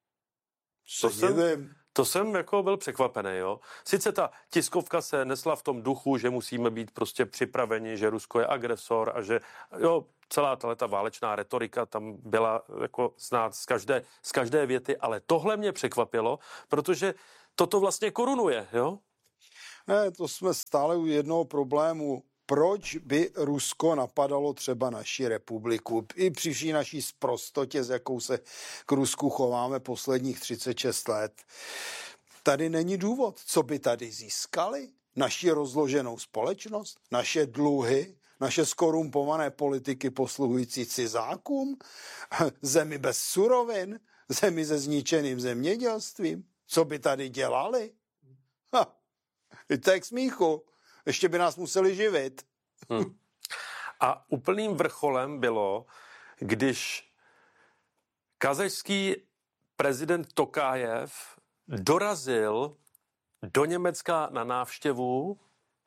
To jsem, to jsem jako byl překvapený, jo. Sice ta tiskovka se nesla v tom duchu, že musíme být prostě připraveni, že Rusko je agresor a že, jo, celá ta válečná retorika tam byla jako znát z každé, z každé věty, ale tohle mě překvapilo, protože toto vlastně korunuje, jo. Ne, to jsme stále u jednoho problému. Proč by Rusko napadalo třeba naši republiku? I při vší naší sprostotě, s jakou se k Rusku chováme posledních třicet šest let. Tady není důvod, co by tady získali. Naši rozloženou společnost, naše dluhy, naše skorumpované politiky posluhující cizákům, zemi bez surovin, zemi se zničeným zemědělstvím. Co by tady dělali? Ha, je to k smíchu. Ještě by nás museli živit. Hmm. A úplným vrcholem bylo, když kazašský prezident Tokajev dorazil do Německa na návštěvu,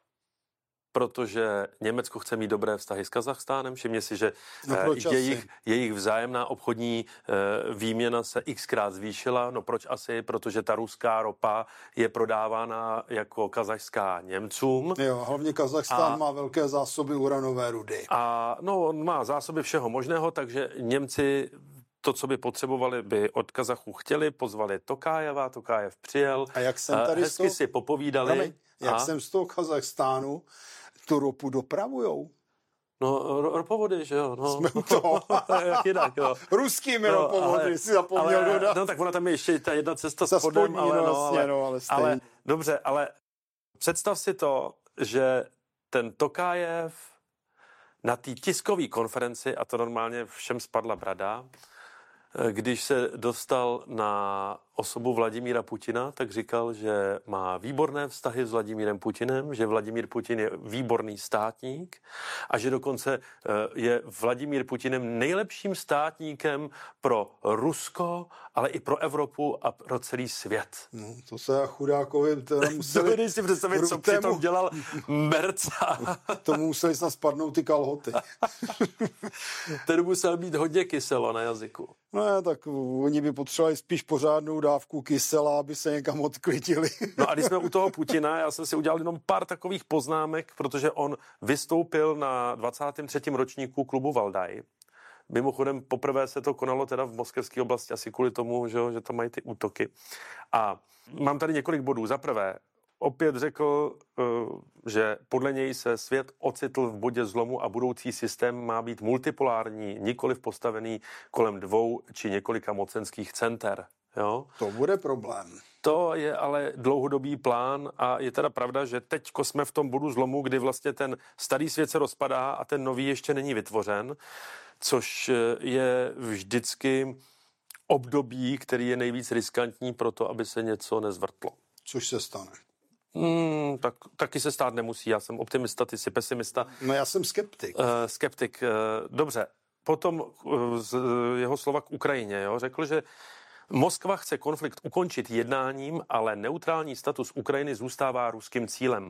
protože Německo chce mít dobré vztahy s Kazachstánem. Všimně si, že no jejich, jejich vzájemná obchodní e, výměna se xkrát zvýšila. No proč asi? Protože ta ruská ropa je prodávána jako kazachská Němcům. Jo, hlavně Kazachstán a, má velké zásoby uranové rudy. A no, on má zásoby všeho možného, takže Němci to, co by potřebovali, by od Kazachů chtěli, pozvali Tokajeva, Tokajev přijel. A jak jsem tady hezky toho, si popovídali. Promiň, jak a, jsem z toho Kazachstánu tu ropu dopravujou. No, ropovody, že jo. No. Jsme u toho. Jak jinak, jo. Ruskými no, ropovody, ale, si zapomněl ale, dodat. No tak ona tam je ještě ta jedna cesta Za spodem, spodní, ale, no, no, jasně, ale, no, ale, ale dobře, ale představ si to, že ten Tokajev na té tiskové konferenci, a to normálně všem spadla brada, když se dostal na osobu Vladimíra Putina, tak říkal, že má výborné vztahy s Vladimírem Putinem, že Vladimír Putin je výborný státník a že dokonce je Vladimír Putinem nejlepším státníkem pro Rusko, ale i pro Evropu a pro celý svět. No, to se chudákovi teda museli... Dovedeš si představit, co přitom dělal Merca. Tomu museli snad spadnout ty kalhoty. Ten musel být hodně kyselo na jazyku. No tak oni by potřebovali spíš pořádnou dávku kysela, aby se někam odklidili. No a když jsme u toho Putina, já jsem si udělal jenom pár takových poznámek, protože on vystoupil na dvacátém třetím ročníku klubu Valdaj. Mimochodem poprvé se to konalo teda v moskevské oblasti, asi kvůli tomu, že, že tam mají ty útoky. A mám tady několik bodů. Za prvé, opět řekl, že podle něj se svět ocitl v bodě zlomu a budoucí systém má být multipolární, nikoliv postavený kolem dvou či několika mocenských center. Jo? To bude problém. To je ale dlouhodobý plán a je teda pravda, že teďko jsme v tom bodu zlomu, kdy vlastně ten starý svět se rozpadá a ten nový ještě není vytvořen, což je vždycky období, který je nejvíc riskantní pro to, aby se něco nezvrtlo. Což se stane. Hmm, tak, taky se stát nemusí. Já jsem optimista, ty jsi pesimista. No já jsem skeptik. Uh, skeptik. Uh, dobře. Potom uh, z jeho slova k Ukrajině. Jo, řekl, že Moskva chce konflikt ukončit jednáním, ale neutrální status Ukrajiny zůstává ruským cílem.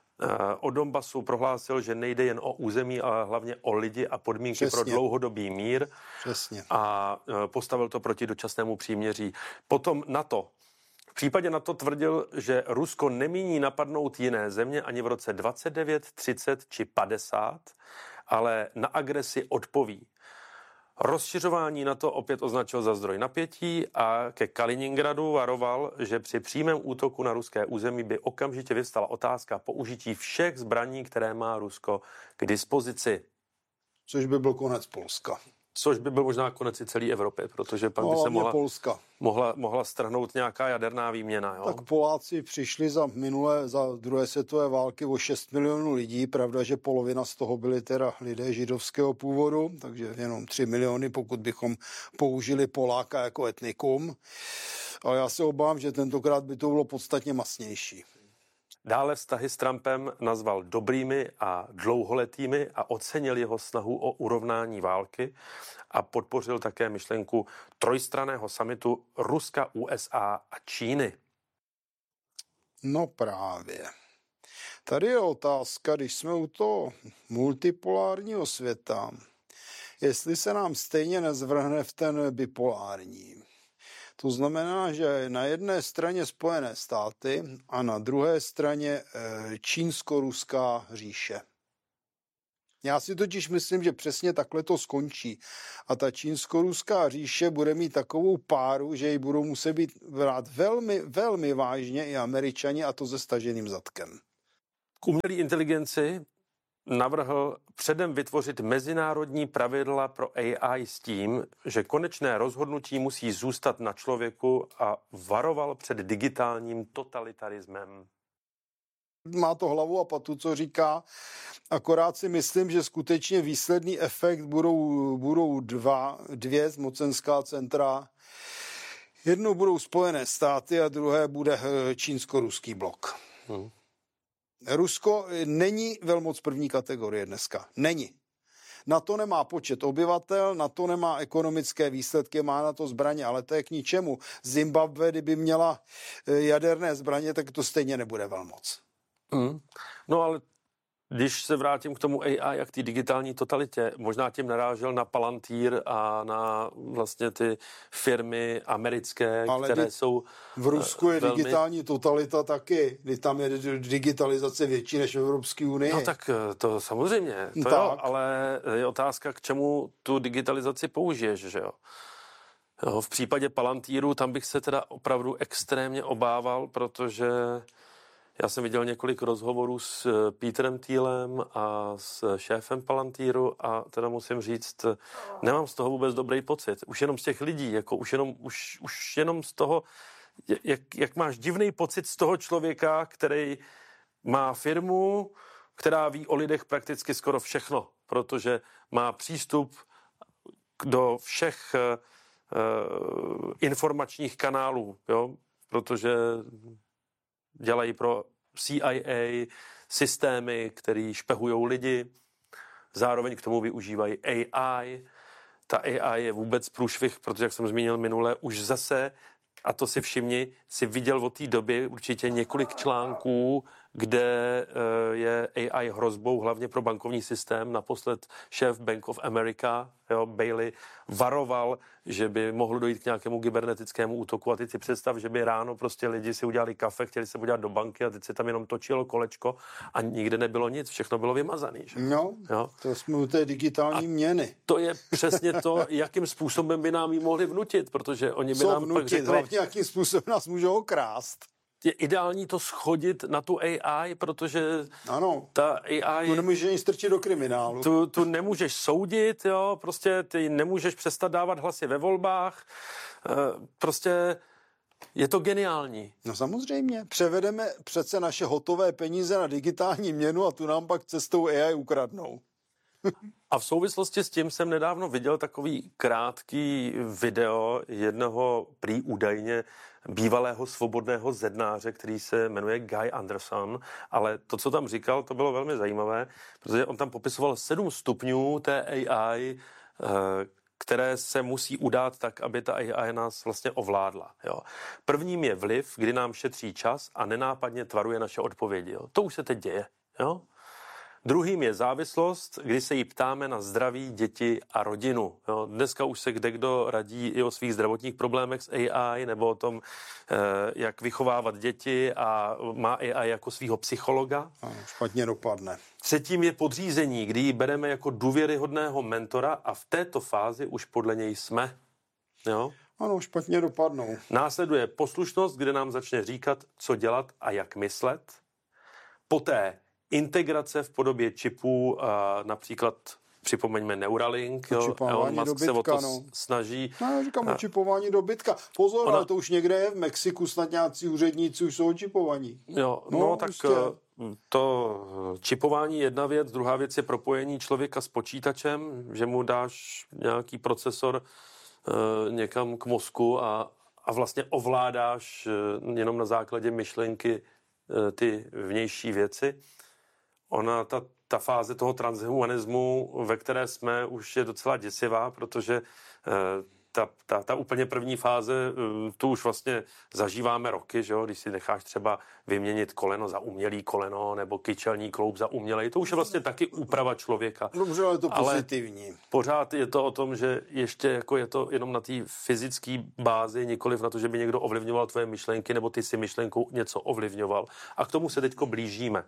O Donbasu prohlásil, že nejde jen o území, ale hlavně o lidi a podmínky Přesně. pro dlouhodobý mír. Přesně. A postavil to proti dočasnému příměří. Potom NATO. V případě NATO tvrdil, že Rusko nemíní napadnout jiné země ani v roce dvacet devět, třicet či padesát, ale na agresi odpoví. Rozšiřování NATO opět označil za zdroj napětí a ke Kaliningradu varoval, že při přímém útoku na ruské území by okamžitě vyvstala otázka použití všech zbraní, které má Rusko k dispozici. Což by byl konec Polska. Což by byl možná konec i celé Evropy, protože pak no, by se mohla, Polska. mohla, mohla strhnout nějaká jaderná výměna. Jo? Tak Poláci přišli za minulé, za druhé světové války o šest milionů lidí. Pravda, že polovina z toho byli teda lidé židovského původu, takže jenom tři miliony, pokud bychom použili Poláka jako etnikum. Ale já se obávám, že tentokrát by to bylo podstatně masnější. Dále vztahy s Trumpem nazval dobrými a dlouholetými a ocenil jeho snahu o urovnání války a podpořil také myšlenku trojstranného summitu Ruska, U S A a Číny. No právě. Tady je otázka, když jsme u toho multipolárního světa, jestli se nám stejně nezvrhne v ten bipolární. To znamená, že na jedné straně Spojené státy a na druhé straně čínsko-ruská říše. Já si totiž myslím, že přesně takhle to skončí. A ta čínsko-ruská říše bude mít takovou páru, že ji budou muset být brát velmi, velmi vážně i Američani, a to se staženým zadkem. K umělé inteligenci navrhl předem vytvořit mezinárodní pravidla pro A I s tím, že konečné rozhodnutí musí zůstat na člověku a varoval před digitálním totalitarismem. Má to hlavu a patu, co říká, akorát si myslím, že skutečně výsledný efekt budou, budou dva, dvě mocenská centra. Jednou budou Spojené státy a druhé bude čínsko-ruský blok. Hmm. Rusko není velmoc první kategorie dneska. Není. Na to nemá počet obyvatel, na to nemá ekonomické výsledky, má na to zbraně, ale to je k ničemu. Zimbabwe, kdyby měla jaderné zbraně, tak to stejně nebude velmoc. Hmm. No ale když se vrátím k tomu A I a k té digitální totalitě, možná tím narážel na Palantír a na vlastně ty firmy americké, ale které jsou v Rusku je velmi... digitální totalita taky, kdy tam je digitalizace větší než v Evropské unii. No tak to samozřejmě, to tak. Jo, ale je otázka, k čemu tu digitalizaci použiješ, že jo? Jo, v případě Palantíru tam bych se teda opravdu extrémně obával, protože já jsem viděl několik rozhovorů s Petrem Thielem a s šéfem Palantíru a teda musím říct, nemám z toho vůbec dobrý pocit. Už jenom z těch lidí, jako už jenom, už, už jenom z toho, jak, jak máš divný pocit z toho člověka, který má firmu, která ví o lidech prakticky skoro všechno, protože má přístup do všech uh, informačních kanálů, jo? Protože dělají pro C I A systémy, které špehují lidi, zároveň k tomu využívají A I. Ta A I je vůbec průšvih, protože, jak jsem zmínil minule, už zase, a to si všimni, si viděl od té doby určitě několik článků, kde je A I hrozbou, hlavně pro bankovní systém. Naposled šéf Bank of America, jo, Bailey, varoval, že by mohlo dojít k nějakému kybernetickému útoku. A teď si představ, že by ráno prostě lidi si udělali kafe, chtěli se podívat do banky a teď se tam jenom točilo kolečko a nikde nebylo nic, všechno bylo vymazané. No, jo? To jsme u té digitální a měny. To je přesně to, jakým způsobem by nám ji mohli vnutit, protože oni by Co nám vnutit, pak řekli... hlavně jakým způsobem nás můžou okrást. Je ideální to schodit na tu A I, protože ano, ta A I... Tu nemůžeš ani strčit do kriminálu. Tu, tu nemůžeš soudit, jo, prostě ty nemůžeš přestat dávat hlasy ve volbách, prostě je to geniální. No samozřejmě, převedeme přece naše hotové peníze na digitální měnu a tu nám pak cestou A I ukradnou. A v souvislosti s tím jsem nedávno viděl takový krátký video jednoho prý údajně bývalého svobodného zednáře, který se jmenuje Guy Anderson, ale to, co tam říkal, to bylo velmi zajímavé, protože on tam popisoval sedm stupňů té A I, které se musí udát tak, aby ta A I nás vlastně ovládla. Jo. Prvním je vliv, kdy nám šetří čas a nenápadně tvaruje naše odpovědi. Jo. To už se teď děje. Jo. Druhým je závislost, kdy se jí ptáme na zdraví, děti a rodinu. Jo, dneska už se kdekdo radí i o svých zdravotních problémech s A I nebo o tom, jak vychovávat děti a má A I jako svého psychologa. Ano, špatně dopadne. Třetím je podřízení, kdy ji bereme jako důvěryhodného mentora a v této fázi už podle něj jsme. Jo? Ano, špatně dopadnou. Následuje poslušnost, kde nám začne říkat, co dělat a jak myslet. Poté integrace v podobě čipů, například připomeňme Neuralink, jo, Elon Musk dobytka, se o to no. snaží. No, já říkám očipování dobytka. Pozor, Ona... ale to už někde je v Mexiku, snad nějací úředníci už jsou očipovaní. Jo, no, no tak prostě. To čipování je jedna věc, druhá věc je propojení člověka s počítačem, že mu dáš nějaký procesor uh, někam k mozku a, a vlastně ovládáš uh, jenom na základě myšlenky ty vnější věci. Ona, ta, ta fáze toho transhumanismu, ve které jsme, už je docela děsivá, protože ta, ta, ta úplně první fáze, tu už vlastně zažíváme roky, že jo? Když si necháš třeba vyměnit koleno za umělý koleno nebo kyčelní kloub za umělej, to už je vlastně taky úprava člověka. Dobře, ale je to pozitivní. Ale pořád je to o tom, že ještě jako je to jenom na té fyzické bázi, nikoliv na to, že by někdo ovlivňoval tvoje myšlenky nebo ty si myšlenkou něco ovlivňoval. A k tomu se teďko blížíme.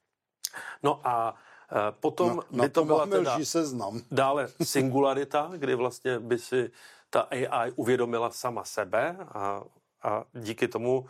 No a potom no, by to byla teda seznam. dále singularita, kdy vlastně by si ta A I uvědomila sama sebe a, a díky tomu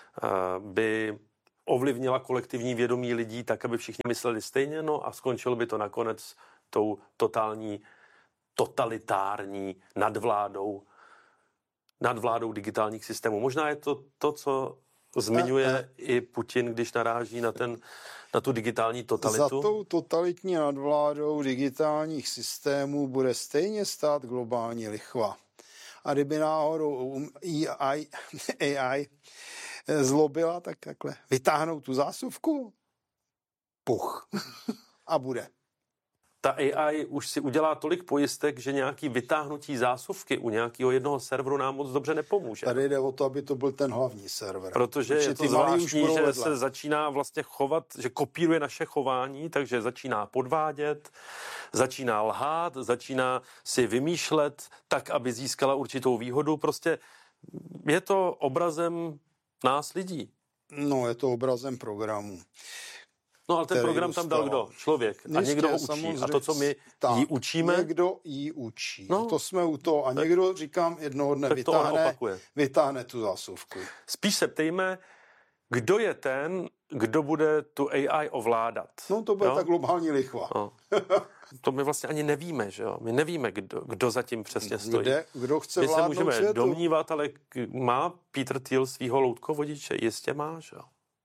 by ovlivnila kolektivní vědomí lidí tak, aby všichni mysleli stejně, no a skončilo by to nakonec tou totální, totalitární nadvládou, nadvládou digitálních systémů. Možná je to to, co zmiňuje ne, ne. i Putin, když naráží na, ten, na tu digitální totalitu. Za tou totalitní nadvládou digitálních systémů bude stejně stát globální lichva. A kdyby náhodou A I, A I zlobila, tak takhle vytáhnou tu zásuvku, puch a bude. Ta A I už si udělá tolik pojistek, že nějaký vytáhnutí zásuvky u nějakého jednoho serveru nám moc dobře nepomůže. Tady jde o to, aby to byl ten hlavní server. Protože je to zvláštní, že se začíná vlastně chovat, že kopíruje naše chování, takže začíná podvádět, začíná lhát, začíná si vymýšlet tak, aby získala určitou výhodu. Prostě je to obrazem nás lidí. No, je to obrazem programu. No, ale ten program tam dal kdo? Člověk. A Jistě, někdo ho učí. A to, co my tak, jí učíme... Někdo jí učí. No, to jsme u toho. A tak, někdo, říkám, jednoho dne vytáhne, vytáhne tu zásuvku. Spíš se ptejme, kdo je ten, kdo bude tu A I ovládat. No, to bude jo? ta globální lichva. No. To my vlastně ani nevíme, že jo? My nevíme, kdo, kdo zatím přesně stojí. Kde, kdo chce my vládnout se můžeme světu. domnívat, ale má Peter Thiel svýho loutkovodiče? Jistě má, že jo?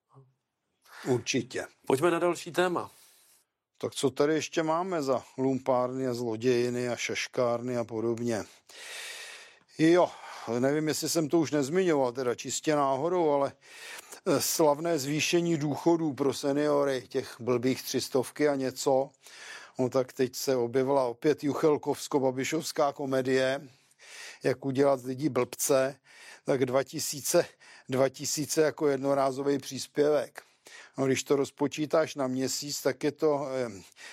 Určitě. Pojďme na další téma. Tak co tady ještě máme za lumpárny a zlodějiny a šaškárny a podobně? Jo, nevím, jestli jsem to už nezmiňoval, teda čistě náhodou, ale slavné zvýšení důchodů pro seniory, těch blbých třistovky a něco. No tak teď se objevila opět Juchelkovsko-Babišovská komedie, jak udělat z lidí blbce, tak dva tisíce, dva tisíce jako jednorázový příspěvek. No, když to rozpočítáš na měsíc, tak je to eh,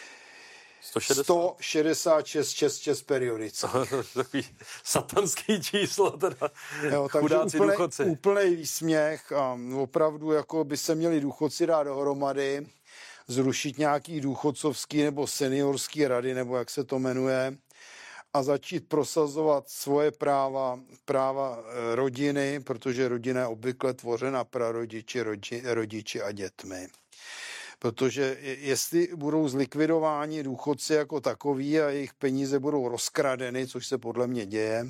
sto šedesát šest čes čes periodice. Takový satanský číslo, teda jo, chudáci úplnej, důchodci. Úplnej výsměch a opravdu jako by se měli důchodci dát dohromady, zrušit nějaký důchodcovský nebo seniorský rady, nebo jak se to jmenuje, a začít prosazovat svoje práva, práva rodiny, protože rodina je obvykle tvořena prarodiči, rodi, rodiči a dětmi. Protože jestli budou zlikvidováni důchodci jako takoví a jejich peníze budou rozkradeny, což se podle mě děje,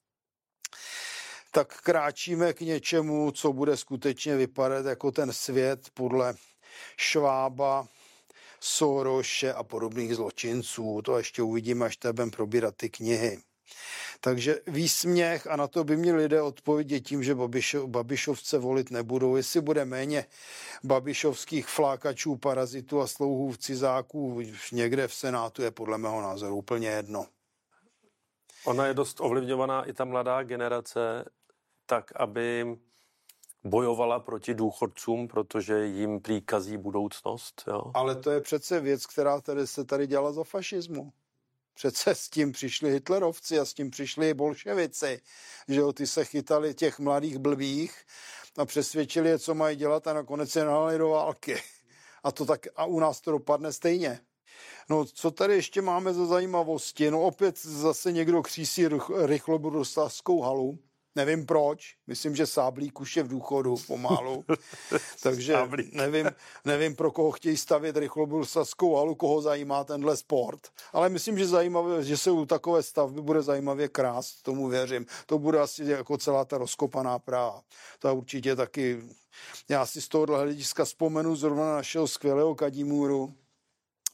tak kráčíme k něčemu, co bude skutečně vypadat jako ten svět podle Švába, Soroše a podobných zločinců. To ještě uvidíme, až budeme probírat ty knihy. Takže výsměch, a na to by měli lidé odpovědět tím, že Babišov, Babišovce volit nebudou. Jestli bude méně babišovských flákačů, parazitů a slouhů v cizáků někde v Senátu, je podle mého názoru úplně jedno. Ona je dost ovlivňovaná i ta mladá generace, tak aby bojovala proti důchodcům, protože jim prý kazí budoucnost. Jo? Ale to je přece věc, která tady se tady dělala za fašismu. Přece s tím přišli hitlerovci a s tím přišli bolševici, že jo, ty se chytali těch mladých blbých a přesvědčili je, co mají dělat, a nakonec je nahnali do války. A, to tak, a u nás to dopadne stejně. No, co tady ještě máme za zajímavosti? No, opět zase někdo křísí rychlobruslařskou halu. Nevím proč, myslím, že Sáblík už je v důchodu pomalu, takže nevím, nevím, pro koho chtějí stavět rychlobruslařskou halu, koho zajímá tenhle sport, ale myslím, že, zajímavé, že se u takové stavby bude zajímavě krást, tomu věřím. To bude asi jako celá ta rozkopaná Praha. To určitě taky, já si z tohohle hlediska vzpomenu zrovna našeho skvělého Kadimůru.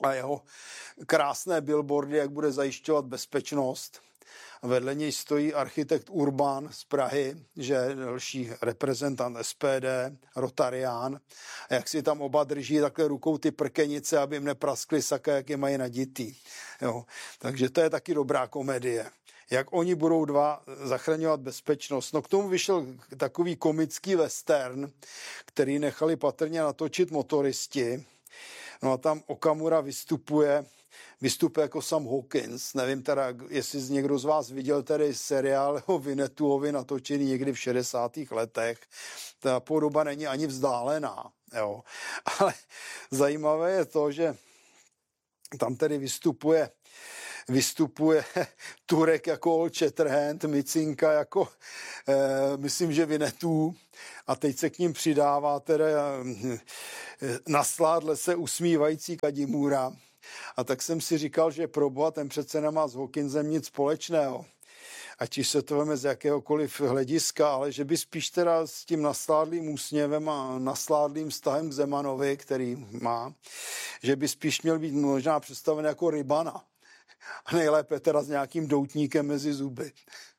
a jeho krásné billboardy, jak bude zajišťovat bezpečnost. Vedle něj stojí architekt Urban z Prahy, že je další reprezentant S P D, Rotarián. A jak si tam oba drží takhle rukou ty prkenice, aby jim nepraskly saka, jak je mají naditý. Jo. Takže to je taky dobrá komedie. Jak oni budou dva zachraňovat bezpečnost. No k tomu vyšel takový komický western, který nechali patrně natočit motoristi. No a tam Okamura vystupuje, vystupuje jako Sam Hawkins. Nevím teda, jestli někdo z vás viděl tady seriál o Vinetuovi natočený někdy v šedesátých letech. Ta podoba není ani vzdálená. Jo. Ale zajímavé je to, že tam tedy vystupuje vystupuje Turek jako Old Shatterhand, Micinka jako, eh, myslím, že Vinetů, a teď se k ním přidává teda eh, na sládle se usmívající Kadimura. A tak jsem si říkal, že proboha, ten přece nemá s Hawkinsem nic společného. Ať už se to veme z jakéhokoliv hlediska, ale že by spíš teda s tím nasládlým úsměvem a nasládlým vztahem k Zemanovi, který má, že by spíš měl být možná představen jako Rybana. A nejlépe teda s nějakým doutníkem mezi zuby.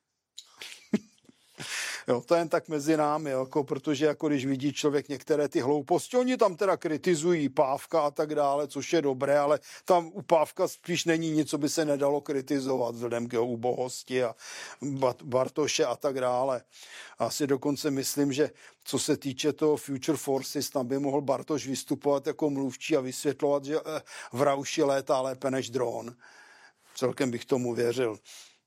Jo, to jen tak mezi námi, jako, protože jako když vidí člověk některé ty hlouposti, oni tam teda kritizují Pávka a tak dále, což je dobré, ale tam u Pávka spíš není nic, co by se nedalo kritizovat vzhledem k jeho ubohosti a Bartoše a tak dále. Asi dokonce myslím, že co se týče toho Future Forces, tam by mohl Bartoš vystupovat jako mluvčí a vysvětlovat, že v rauši létá lépe než dron. Celkem bych tomu věřil.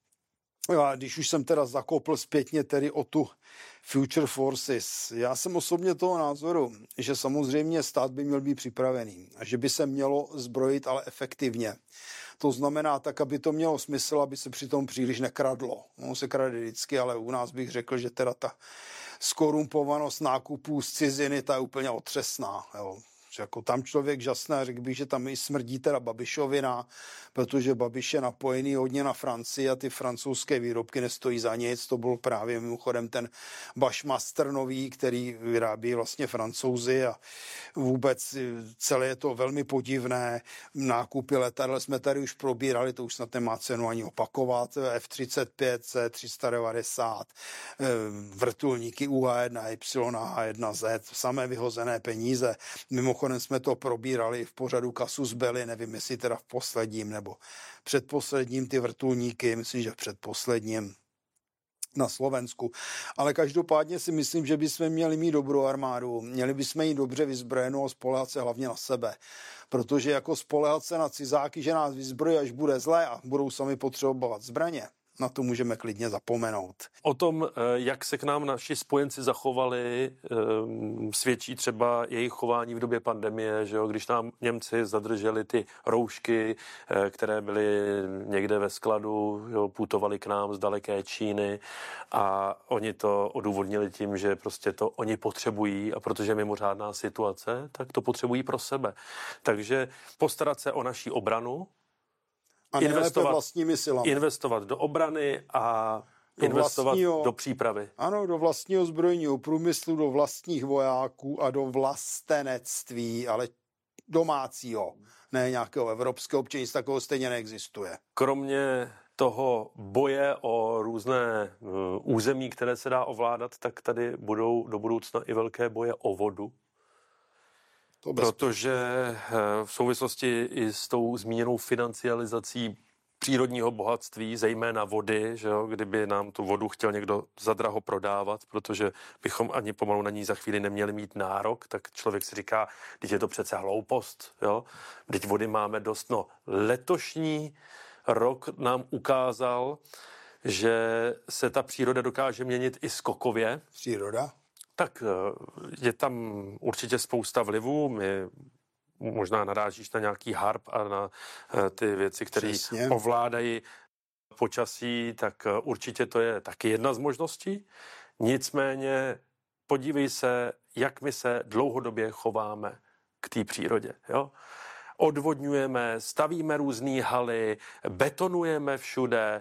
A když už jsem teda zakopl zpětně tedy o tu Future Forces, já jsem osobně toho názoru, že samozřejmě stát by měl být připravený a že by se mělo zbrojit, ale efektivně. To znamená tak, aby to mělo smysl, aby se přitom příliš nekradlo. Ono se krade vždycky, ale u nás bych řekl, že teda ta skorumpovanost nákupů z ciziny, ta je úplně otřesná. Jo. Jako tam člověk žasné, řekl bych, že tam i smrdí teda Babišovina, protože Babiš je napojený hodně na Francii a ty francouzské výrobky nestojí za nic. To byl právě mimochodem ten Bushmaster nový, který vyrábí vlastně Francouzi a vůbec celé je to velmi podivné. Nákupy letadel jsme tady už probírali, to už snad nemá cenu ani opakovat. F třicet pět, C tři sta devadesát, vrtulníky U H jedna Y a H jedna Z, samé vyhozené peníze. Mimochodem jsme to probírali v pořadu Casus Belli, nevím, jestli teda v posledním nebo předposledním ty vrtulníky, myslím, že v předposledním na Slovensku. Ale každopádně si myslím, že bychom měli mít dobrou armádu, měli bychom ji dobře vyzbrojenou a spoléhat se hlavně na sebe. Protože jako spoléhat se na cizáky, že nás vyzbrojí, až bude zlé a budou sami potřebovat zbraně, na to můžeme klidně zapomenout. O tom, jak se k nám naši spojenci zachovali, svědčí třeba jejich chování v době pandemie, že jo? Když nám Němci zadrželi ty roušky, které byly někde ve skladu, jo, putovali k nám z daleké Číny a oni to odůvodnili tím, že prostě to oni potřebují a protože je mimořádná situace, tak to potřebují pro sebe. Takže postarat se o naší obranu, a investovat vlastními silami. Investovat do obrany a do investovat vlastního, do přípravy. Ano, do vlastního zbrojního průmyslu, do vlastních vojáků a do vlastenectví, ale domácího, ne nějakého evropského, občany, nic takového stejně neexistuje. Kromě toho boje o různé uh, území, které se dá ovládat, tak tady budou do budoucna i velké boje o vodu. Protože v souvislosti i s tou zmíněnou financializací přírodního bohatství, zejména vody, že jo, kdyby nám tu vodu chtěl někdo zadraho prodávat, protože bychom ani pomalu na ní za chvíli neměli mít nárok, tak člověk si říká, teď je to přece hloupost, jo, teď vody máme dost. No, letošní rok nám ukázal, že se ta příroda dokáže měnit i skokově. Příroda? Tak je tam určitě spousta vlivů. My možná narážíš na nějaký harp a na ty věci, které ovládají počasí, tak určitě to je taky jedna z možností. Nicméně podívej se, jak my se dlouhodobě chováme k té přírodě. Jo? Odvodňujeme, stavíme různé haly, betonujeme všude,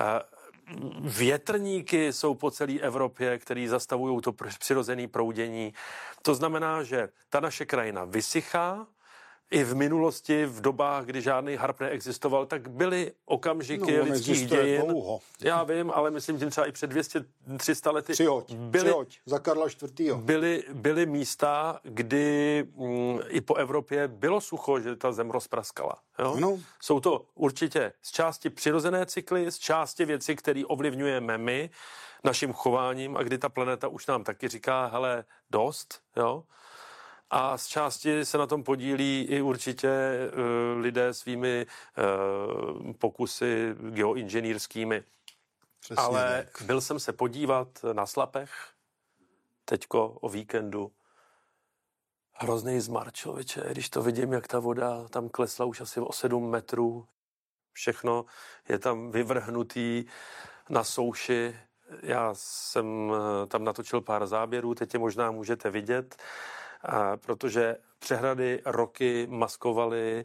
větrníky jsou po celé Evropě, který zastavují to přirozené proudění. To znamená, že ta naše krajina vysychá, i v minulosti, v dobách, kdy žádný harp neexistoval, tak byly okamžiky no, lidských dějin. Dlouho. Já vím, ale myslím tím třeba i před dvě stě tři sta lety. Přihoď, byly, přihoď, za Karla čtvrtého. Byly, byly místa, kdy mm, i po Evropě bylo sucho, že ta zem rozpraskala. Jo? No. Jsou to určitě z části přirozené cykly, z části věci, které ovlivňujeme my naším chováním a kdy ta planeta už nám taky říká, hele, dost, jo? A z části se na tom podílí i určitě uh, lidé svými uh, pokusy geoinženýrskými. Přesně Ale tak. byl jsem se podívat na Slapech teďko o víkendu. Hrozný zmar, člověče, když to vidím, jak ta voda tam klesla už asi o sedm metrů. Všechno je tam vyvrhnutý na souši. Já jsem tam natočil pár záběrů, teď je možná můžete vidět, a protože přehrady roky maskovaly